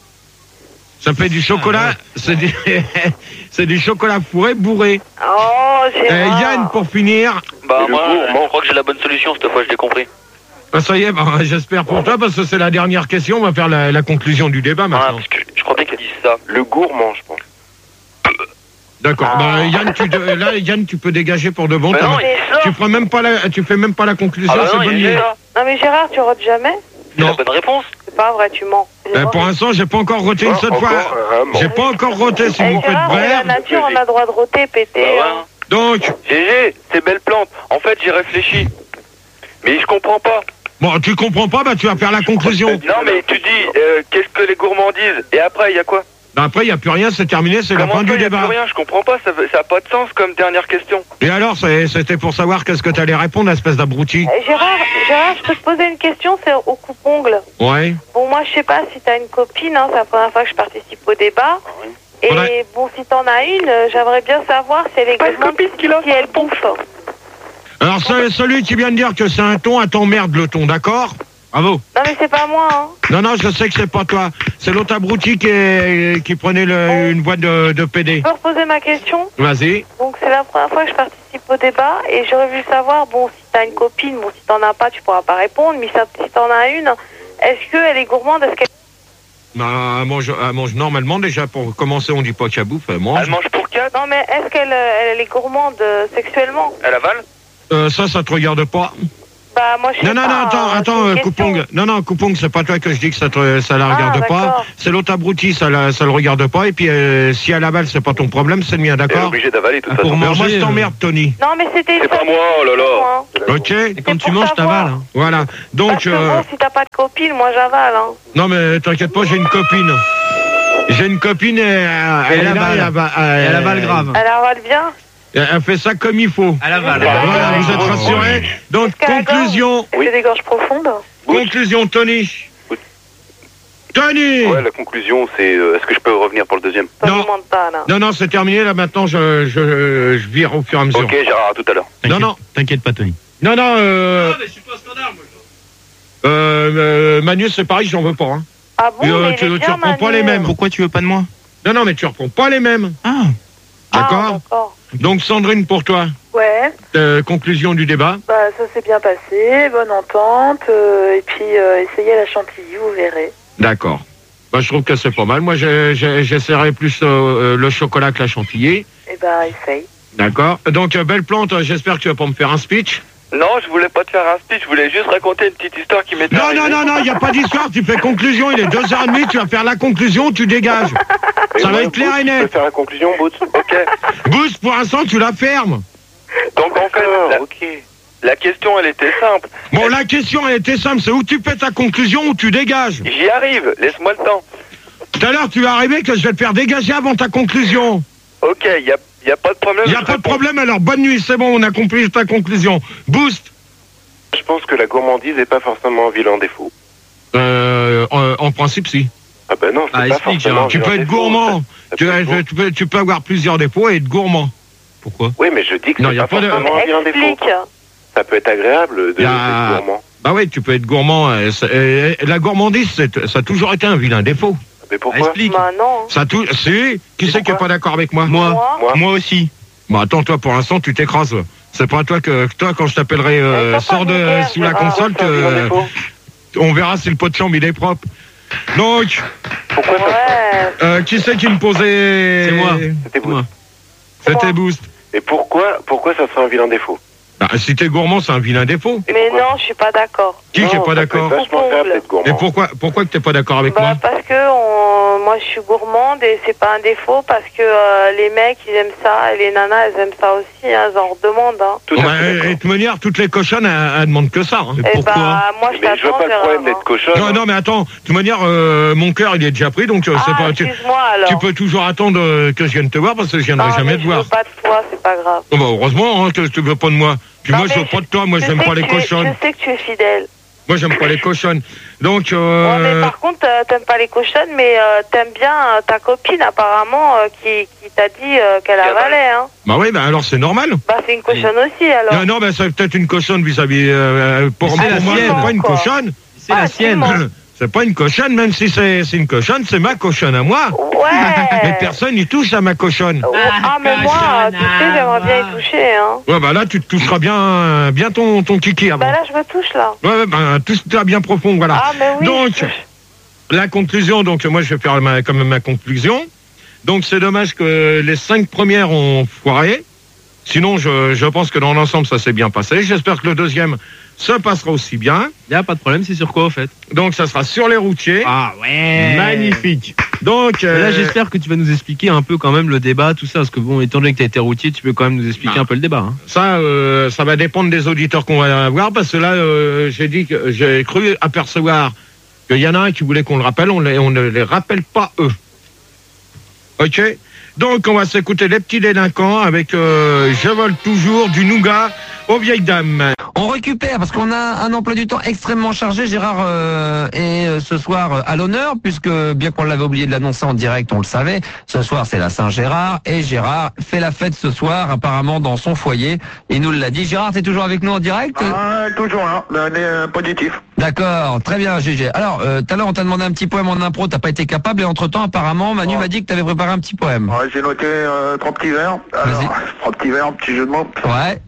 Speaker 2: Ça fait du chocolat, c'est du chocolat fourré bourré.
Speaker 4: Oh,
Speaker 2: Yann, pour finir.
Speaker 9: Moi, je crois que j'ai la bonne solution cette fois, je l'ai compris.
Speaker 2: Ça y est, j'espère pour toi, parce que c'est la dernière question, on va faire la conclusion du débat maintenant.
Speaker 9: Parce que je croyais qu'elle disait ça.
Speaker 3: Le gourmand, je pense.
Speaker 2: D'accord. Yann, tu peux dégager pour de bon. Tu fais même pas la conclusion. C'est bonne idée.
Speaker 4: Non mais Gérard, tu rotes jamais?
Speaker 9: C'est la bonne réponse.
Speaker 4: C'est pas vrai, tu mens.
Speaker 2: Pour l'instant, j'ai pas encore roté une seule fois. J'ai pas encore roté, si vous faites bref.
Speaker 4: La nature, on a le droit de roter, péter.
Speaker 2: Donc.
Speaker 7: GG, c'est belle plante. En fait, j'ai réfléchi. Mais je comprends pas.
Speaker 2: Bon, tu comprends pas, tu vas faire la conclusion.
Speaker 7: Non, mais tu dis, qu'est-ce que les gourmands disent? Et après, il y a quoi?
Speaker 2: Après, il n'y a plus rien, c'est terminé, c'est la fin du débat.
Speaker 7: Plus rien, je comprends pas, ça n'a pas de sens comme dernière question.
Speaker 2: Et alors, c'était pour savoir qu'est-ce que tu allais répondre, espèce d'abruti.
Speaker 4: Gérard, je peux te poser une question, c'est au coupe-ongle.
Speaker 2: Ouais.
Speaker 4: Bon, moi, je sais pas si t'as une copine, c'est la première fois que je participe au débat. Et bon, si t'en as une, j'aimerais bien savoir si elle est gourmande, si elle bouffe.
Speaker 2: Alors, celui qui vient de dire que c'est un ton, t'emmerde le ton, d'accord? Bravo.
Speaker 4: Non mais c'est pas moi, hein.
Speaker 2: Non, je sais que c'est pas toi. C'est l'autre abruti qui prenait une boîte de PD.
Speaker 4: Je peux reposer ma question?
Speaker 2: Vas-y.
Speaker 4: Donc c'est la première fois que je participe au débat et j'aurais voulu savoir, bon, si t'as une copine, bon, si t'en as pas, tu pourras pas répondre, mais si t'en as une, est-ce qu'elle est gourmande? Est-ce qu'elle...
Speaker 2: Elle mange normalement déjà, pour commencer, on dit pas qu'elle bouffe, elle mange.
Speaker 7: Elle mange pour 4?
Speaker 4: Non mais est-ce qu'elle est gourmande sexuellement?
Speaker 7: Elle avale?
Speaker 2: Ça te regarde pas.
Speaker 4: bah moi je sais
Speaker 2: Non, attends, Coupong. Non, Coupong, c'est pas toi que je dis que ça la regarde pas. C'est l'autre abruti, ça le regarde pas. Et puis, si elle avale, c'est pas ton problème, c'est le mien, d'accord?
Speaker 10: Elle est obligée d'avaler tout ça.
Speaker 2: Pour manger, moi, je t'emmerde, Tony.
Speaker 4: Non, mais c'était...
Speaker 10: C'est pas moi, oh là là.
Speaker 2: Ok.
Speaker 1: Et quand tu manges, t'avales. Hein.
Speaker 2: Voilà. Donc...
Speaker 4: Parce que bon, si t'as pas de copine, moi j'avale. Hein.
Speaker 2: Non, mais t'inquiète pas, j'ai une copine. J'ai une copine et elle
Speaker 1: avale grave.
Speaker 4: Elle avale bien?
Speaker 2: Elle fait ça comme il faut.
Speaker 1: Elle avale.
Speaker 2: Voilà, vous êtes rassurés. Donc, conclusion.
Speaker 8: Oui. C'est des gorges profondes.
Speaker 2: Conclusion, Tony. Tony.
Speaker 10: Ouais, la conclusion, c'est est-ce que je peux revenir pour le deuxième?
Speaker 2: Non, c'est terminé. Là, maintenant, je vire au fur et à mesure.
Speaker 10: Ok, Gérard, à tout à l'heure.
Speaker 2: Non.
Speaker 5: T'inquiète pas, Tony.
Speaker 2: Non.
Speaker 1: mais je suis pas standard, moi.
Speaker 2: Manu, c'est pareil, j'en veux pas. Hein.
Speaker 4: Ah bon, mais
Speaker 2: tu reprends pas les mêmes.
Speaker 5: Pourquoi tu veux pas de moi?
Speaker 2: Non, mais tu reprends pas les mêmes.
Speaker 5: Ah.
Speaker 2: D'accord. Donc, Sandrine, pour toi.
Speaker 8: Ouais.
Speaker 2: Conclusion du débat.
Speaker 8: Bah, ça s'est bien passé, bonne entente, et puis essayez la chantilly, vous verrez.
Speaker 2: D'accord. Bah, je trouve que c'est pas mal. Moi, j'essaierai plus le chocolat que la chantilly.
Speaker 8: Eh ben, essaye.
Speaker 2: D'accord. Donc, belle plante, j'espère que tu vas pas me faire un speech.
Speaker 7: Non, je voulais pas te faire un speech, je voulais juste raconter une petite histoire qui m'était arrivée.
Speaker 2: Non, il n'y a pas d'histoire, tu fais conclusion, il est 2h30, tu vas faire la conclusion, tu dégages. Ça va être clair et net.
Speaker 3: Tu peux faire la conclusion, Boots?
Speaker 7: Ok.
Speaker 2: Boots, pour l'instant, tu la fermes.
Speaker 7: Donc en fait, la question, elle était simple.
Speaker 2: Bon, la question, elle était simple, c'est où tu fais ta conclusion ou tu dégages.
Speaker 7: J'y arrive, laisse-moi le temps.
Speaker 2: Tout à l'heure, tu vas arriver que je vais te faire dégager avant ta conclusion.
Speaker 7: Ok, il y a pas de problème.
Speaker 2: Il n'y a pas de problème, alors bonne nuit, c'est bon, on a compris ta conclusion. Boost.
Speaker 3: Je pense que la gourmandise n'est pas forcément un vilain défaut.
Speaker 2: En principe, si.
Speaker 3: Ah ben non, c'est pas forcément un
Speaker 2: tu peux
Speaker 3: vilain
Speaker 2: être
Speaker 3: défaut,
Speaker 2: gourmand. Tu peux avoir plusieurs défauts et être gourmand. Pourquoi?
Speaker 3: Oui, mais je dis que
Speaker 2: non,
Speaker 3: c'est pas forcément un vilain défaut. Ça peut être agréable d'être gourmand.
Speaker 2: Bah oui, tu peux être gourmand. La gourmandise, ça a toujours été un vilain défaut.
Speaker 3: Mais pourquoi?
Speaker 2: Explique.
Speaker 4: Bah non.
Speaker 2: Qui c'est qui est pas d'accord avec moi?
Speaker 5: Moi aussi.
Speaker 2: Bon, attends, toi, pour l'instant, tu t'écrases. C'est pas toi quand je t'appellerai sors de sous la console, on verra si le pot de chambre il est propre. Donc,
Speaker 3: pourquoi
Speaker 2: qui c'est qui me posait?
Speaker 1: C'est moi.
Speaker 3: C'était Boost.
Speaker 2: C'était Boost.
Speaker 3: Et pourquoi ça serait un vilain défaut?
Speaker 2: Bah, si t'es gourmand, c'est un vilain défaut.
Speaker 4: Mais non, je suis pas d'accord.
Speaker 2: Qui est pas d'accord? Et pourquoi que t'es pas d'accord avec moi?
Speaker 4: Parce que moi je suis gourmande et c'est pas un défaut parce que les mecs ils aiment ça et les nanas elles aiment ça aussi, hein, elles en redemandent. Hein.
Speaker 2: Et de manière, toutes les cochonnes elles demandent que ça. Hein.
Speaker 4: Et pourquoi? Moi
Speaker 3: mais je vois pas le problème d'être cochonne.
Speaker 2: Non mais attends, de toute manière mon cœur il est déjà pris donc c'est pas. Tu peux toujours attendre que je vienne te voir parce que je viendrai jamais te voir.
Speaker 4: Je veux pas de toi, c'est pas grave.
Speaker 2: Bah, heureusement hein, que tu veux pas de moi. Puis moi, je veux pas de toi, moi, j'aime pas les cochonnes.
Speaker 4: Je sais que tu es fidèle.
Speaker 2: Moi, j'aime pas les cochonnes. Donc,
Speaker 4: Ouais, mais par contre, t'aimes pas les cochonnes, mais t'aimes bien ta copine, apparemment, qui t'a dit qu'elle avalait, hein.
Speaker 2: Bah oui, bah alors c'est normal.
Speaker 4: Bah, c'est une cochonne aussi, alors.
Speaker 2: Non, bah, c'est peut-être une cochonne vis-à-vis. Pour moi, c'est pas une cochonne.
Speaker 1: C'est la sienne.
Speaker 2: C'est pas une cochonne, même si c'est une cochonne, c'est ma cochonne à moi.
Speaker 4: Ouais.
Speaker 2: Mais personne n'y touche à ma cochonne.
Speaker 4: Ah, mais moi, tu sais, j'aimerais bien y toucher, hein.
Speaker 2: Ouais, bah là, tu te toucheras bien ton kiki avant.
Speaker 4: Bah là, je me touche, là.
Speaker 2: Ouais, bah, touche-toi bien profond, voilà.
Speaker 4: Ah, mais oui.
Speaker 2: Donc, la conclusion, donc, moi, je vais faire quand même ma conclusion. Donc, c'est dommage que les 5 premières ont foiré. Sinon, je pense que dans l'ensemble, ça s'est bien passé. J'espère que le deuxième se passera aussi bien.
Speaker 1: Il n'y a pas de problème, c'est sur quoi, au fait?
Speaker 2: Donc, ça sera sur les routiers.
Speaker 1: Ah ouais.
Speaker 2: Magnifique. Donc,
Speaker 1: là, j'espère que tu vas nous expliquer un peu quand même le débat, tout ça. Parce que bon, étant donné que tu as été routier, tu peux quand même nous expliquer un peu le débat. Hein.
Speaker 2: Ça va dépendre des auditeurs qu'on va avoir. Parce que là, j'ai cru apercevoir qu'il y en a un qui voulait qu'on le rappelle. On ne les rappelle pas, eux. OK? Donc, on va s'écouter les petits délinquants avec Je vole toujours du nougat aux vieilles dames.
Speaker 11: On récupère parce qu'on a un emploi du temps extrêmement chargé. Gérard est ce soir à l'honneur puisque bien qu'on l'avait oublié de l'annoncer en direct, on le savait. Ce soir, c'est la Saint-Gérard et Gérard fait la fête ce soir apparemment dans son foyer. Il nous l'a dit. Gérard, t'es toujours avec nous en direct?
Speaker 12: Toujours là, on est positif.
Speaker 11: D'accord, très bien GG. Alors, tout à l'heure on t'a demandé un petit poème en impro, t'as pas été capable et entre-temps apparemment Manu m'a dit que t'avais préparé un petit poème.
Speaker 12: Ouais, j'ai noté 3 petits vers. Alors, 3 petits vers, petit jeu de mots.
Speaker 11: Ouais.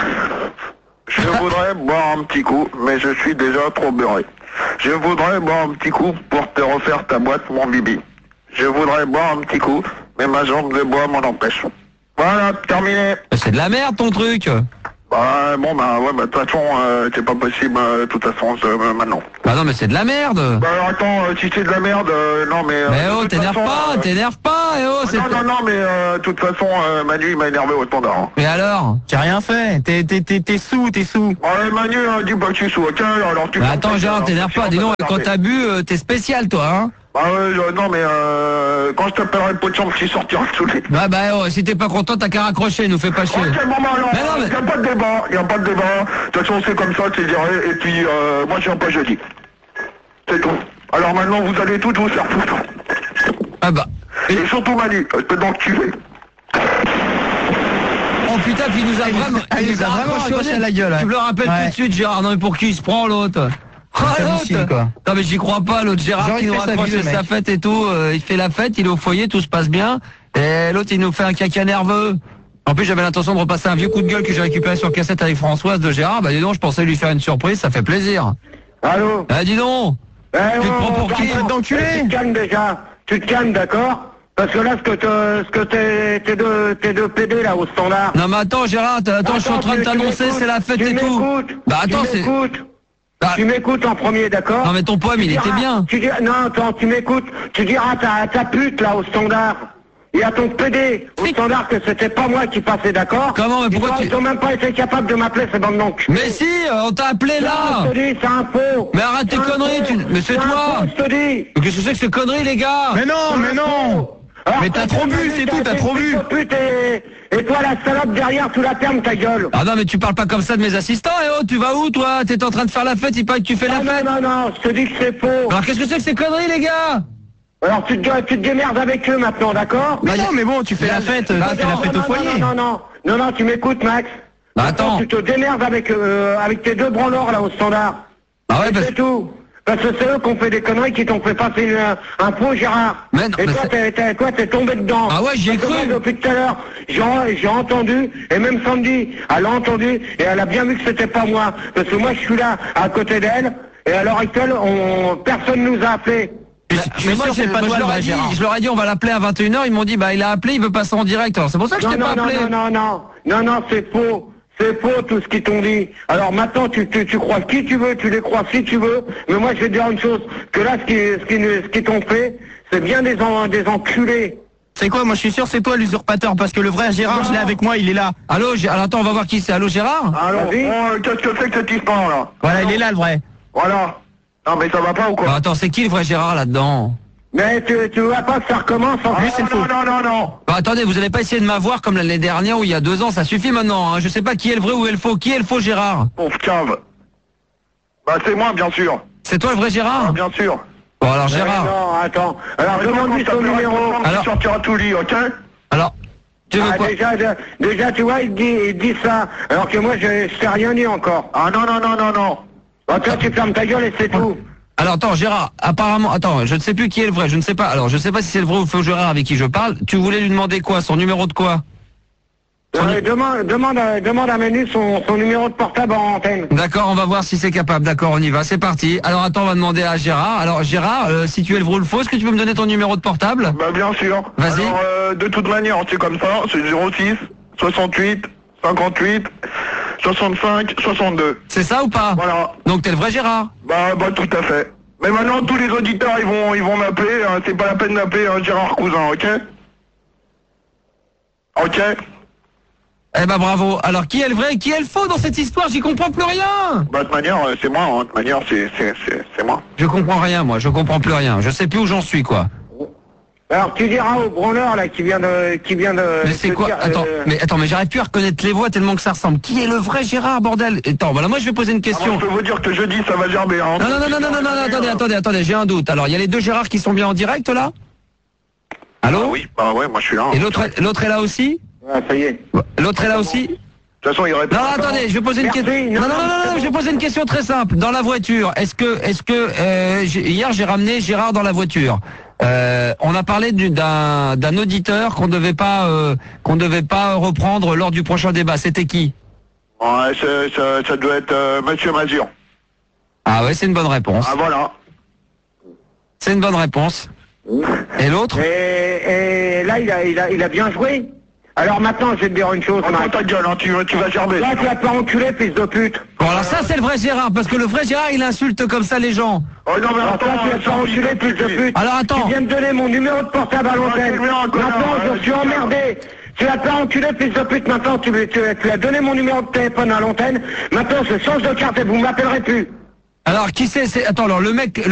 Speaker 12: Je voudrais boire un petit coup, mais je suis déjà trop beurré. Je voudrais boire un petit coup pour te refaire ta boîte, mon bibi. Je voudrais boire un petit coup, mais ma jambe de bois m'en empêche. Voilà, terminé.
Speaker 11: C'est de la merde ton truc.
Speaker 12: Bah bon bah ouais, bah de toute façon c'est pas possible de toute façon maintenant.
Speaker 11: Bah non mais c'est de la merde.
Speaker 12: Bah alors attends, si c'est de la merde, non mais...
Speaker 11: Mais oh, t'énerve pas, eh oh, c'est...
Speaker 12: Non, mais de toute façon, Manu il m'a énervé au standard. Hein.
Speaker 11: Mais alors?
Speaker 5: J'ai rien fait, t'es sous.
Speaker 12: Ouais Manu, dis pas que je suis sous, ok? Alors tu...
Speaker 11: Bah attends Gérard, t'énerve pas, dis donc, quand t'as bu, t'es spécial toi, hein?
Speaker 12: Bah ouais, non mais quand je t'appellerai le pot de chambre qui sortira sous les...
Speaker 11: Bah oh, si t'es pas content, t'as qu'à raccrocher, nous fais pas chier.
Speaker 12: Ok, bon bah alors,
Speaker 11: mais non, mais...
Speaker 12: y a pas de débat. De toute façon c'est comme ça, c'est direct, et puis moi je viens pas jeudi. C'est tout. Alors maintenant vous allez toutes vous faire foutre.
Speaker 11: Ah bah...
Speaker 12: Et surtout Manu, je peux donc tuer.
Speaker 11: Oh putain, puis il nous a vraiment raccroché à la gueule. Tu me le rappelles tout de suite Gérard, non mais pour qui il se prend l'autre? Non mais j'y crois pas, l'autre Gérard qui nous raccroche sa fête et tout, il fait la fête, il est au foyer, tout se passe bien, et l'autre il nous fait un caca nerveux. En plus j'avais l'intention de repasser un vieux coup de gueule que j'ai récupéré sur cassette avec Françoise de Gérard, bah dis donc je pensais lui faire une surprise, ça fait plaisir.
Speaker 12: Allô?
Speaker 11: Ah dis donc, tu te prends pour qui?
Speaker 12: Tu te calmes déjà, tu te calmes d'accord? Parce que là, ce que t'es deux PD là au standard.
Speaker 11: Non mais attends Gérard, je suis en train de t'annoncer, c'est la fête et tout. Bah attends,
Speaker 12: tu m'écoutes en premier, d'accord?
Speaker 11: Non mais ton poème il était bien.
Speaker 12: Non, attends, tu m'écoutes, tu diras à ta pute là au standard. Et à ton PD au standard que c'était pas moi qui passais, d'accord?
Speaker 11: Comment, mais pourquoi
Speaker 12: ils ont même pas été capables de m'appeler, ces bandes d'enculés.
Speaker 11: Mais si, on t'a appelé là.
Speaker 12: Je te dis, c'est un faux.
Speaker 11: Mais arrête tes conneries, mais c'est toi.
Speaker 12: Je te dis.
Speaker 11: Qu'est-ce que c'est que ces conneries les gars?
Speaker 5: Mais non.
Speaker 12: Alors,
Speaker 5: mais t'as trop bu, c'est tout, t'as trop bu.
Speaker 12: Et toi, la salope derrière, tu la fermes ta gueule.
Speaker 11: Ah non, mais tu parles pas comme ça de mes assistants, eh oh, tu vas où, toi? T'es en train de faire la fête, il paraît que tu fais la fête.
Speaker 12: Non, je te dis que c'est faux.
Speaker 11: Alors qu'est-ce que c'est que ces conneries, les gars?
Speaker 12: Alors tu te démerdes avec eux maintenant, d'accord?
Speaker 5: Mais non, mais bon, tu fais la fête, tu fais la fête au foyer.
Speaker 12: Non, tu m'écoutes, Max.
Speaker 11: Bah attends.
Speaker 12: Tu te démerdes avec tes deux branleurs, là, au standard.
Speaker 11: Ah ouais,
Speaker 12: c'est tout. Parce que c'est eux qui ont fait des conneries, qui t'ont fait passer un faux Gérard.
Speaker 11: Mais non,
Speaker 12: et toi, t'es tombé dedans.
Speaker 11: Ah ouais, j'y ai cru.
Speaker 12: Depuis tout à l'heure, j'ai entendu, et même Sandy, elle a entendu, et elle a bien vu que c'était pas moi. Parce que moi, je suis là, à côté d'elle, et à l'heure actuelle, personne nous a appelé.
Speaker 11: Mais moi, je leur ai dit, on va l'appeler à 21h, ils m'ont dit, bah, il a appelé, il veut passer en direct. Alors, c'est pour ça que je t'ai pas appelé.
Speaker 12: Non, c'est faux. C'est faux tout ce qu'ils t'ont dit. Alors maintenant, tu crois qui tu veux, tu les crois si tu veux. Mais moi, je vais te dire une chose, que là, ce qu'ils t'ont fait, c'est bien des enculés.
Speaker 5: C'est quoi? Moi, je suis sûr, c'est toi l'usurpateur, parce que le vrai Gérard, je l'ai avec moi, il est là.
Speaker 11: Allô, alors attends, on va voir qui c'est. Allô, Gérard?
Speaker 12: Allô, qu'est-ce que c'est que cette histoire, là?
Speaker 5: Voilà, il est là, le vrai.
Speaker 12: Voilà. Non, mais ça va pas ou quoi?
Speaker 11: Bah, attends, c'est qui le vrai Gérard là-dedans?
Speaker 12: Mais tu vois pas que ça recommence en plus, c'est faux. Non.
Speaker 11: Bah attendez, vous allez pas essayer de m'avoir comme l'année dernière ou il y a 2 ans, ça suffit maintenant, hein. Je sais pas qui est le vrai ou est le faux. Qui est le faux Gérard?
Speaker 12: Pauvre cave. Bah c'est moi, bien sûr.
Speaker 11: C'est toi le vrai Gérard?
Speaker 12: Ah, bien sûr.
Speaker 11: Bon alors Gérard.
Speaker 12: Non, attends. Alors demande-lui son numéro.
Speaker 11: Alors
Speaker 12: tu sortiras tout lit, ok?
Speaker 11: Alors, tu veux quoi?
Speaker 12: Déjà, tu vois, il dit ça, alors que moi, je t'ai rien dit encore. Ah non. Bah toi, tu fermes ta gueule et c'est tout.
Speaker 11: Alors attends Gérard, apparemment, attends, je ne sais plus qui est le vrai, je ne sais pas. Alors je sais pas si c'est le vrai ou le faux Gérard avec qui je parle. Tu voulais lui demander quoi? Son numéro de quoi?
Speaker 12: Demande à Manu son numéro de portable en antenne.
Speaker 11: D'accord, on va voir si c'est capable. D'accord, on y va, c'est parti. Alors attends, on va demander à Gérard. Alors Gérard, si tu es le vrai ou le faux, est-ce que tu peux me donner ton numéro de portable?
Speaker 12: Bah bien sûr.
Speaker 11: Vas-y.
Speaker 12: Alors de toute manière, c'est comme ça, c'est 06 68 58 65 62.
Speaker 11: C'est ça ou pas?
Speaker 12: Voilà.
Speaker 11: Donc t'es le vrai Gérard?
Speaker 12: Bah tout à fait. Mais maintenant tous les auditeurs ils vont m'appeler, hein, c'est pas la peine d'appeler Gérard Cousin, ok? Ok?
Speaker 11: Eh ben bravo. Alors qui est le vrai et qui est le faux dans cette histoire? J'y comprends plus rien.
Speaker 12: Bah de toute manière, c'est moi, hein. De toute manière c'est moi.
Speaker 11: Je comprends rien moi, je comprends plus rien. Je sais plus où j'en suis quoi.
Speaker 12: Alors tu diras au branleur là qui vient de.
Speaker 11: Mais c'est quoi? Attends, mais j'arrive plus à reconnaître les voix tellement que ça ressemble. Qui est le vrai Gérard, bordel? Attends, voilà, moi je vais poser une question.
Speaker 12: Je peux vous dire que jeudi ça va gerber, hein.
Speaker 11: Non, attendez, j'ai un doute. Alors il y a les 2 Gérard qui sont bien en direct là? Allô?
Speaker 12: Ah oui, bah ouais, moi je suis là.
Speaker 11: Et l'autre est là aussi?
Speaker 12: Ah ça y est.
Speaker 11: L'autre est là aussi?
Speaker 12: De toute façon, il répond.
Speaker 11: Non, attendez, je vais poser une question. Non, je vais poser une question très simple. Dans la voiture, est-ce que hier j'ai ramené Gérard dans la voiture. On a parlé d'un auditeur qu'on devait pas reprendre lors du prochain débat. C'était qui?
Speaker 12: Ouais, ça doit être Monsieur Mazur.
Speaker 11: Ah ouais, c'est une bonne réponse.
Speaker 12: Ah voilà.
Speaker 11: C'est une bonne réponse. Et l'autre?
Speaker 12: Et là, il a bien joué. Alors maintenant, je vais te dire une chose,
Speaker 13: Max. Ta gueule, hein, tu vas gerber.
Speaker 12: Là, tu vas pas enculer, fils de pute.
Speaker 11: Bon, alors ça, c'est le vrai Gérard, parce que le vrai Gérard, il insulte comme ça les gens.
Speaker 13: Oh non, mais
Speaker 12: attends, tu vas pas enculer, fils de pute.
Speaker 11: Alors attends.
Speaker 12: Tu viens de donner mon numéro de portable à l'antenne. Maintenant, je suis emmerdé. Tu vas pas enculer, fils de pute. Maintenant, tu as donné mon numéro de téléphone à l'antenne. Maintenant, je change de carte et vous m'appellerez plus.
Speaker 11: Alors, qui c'est? Attends, alors, le mec...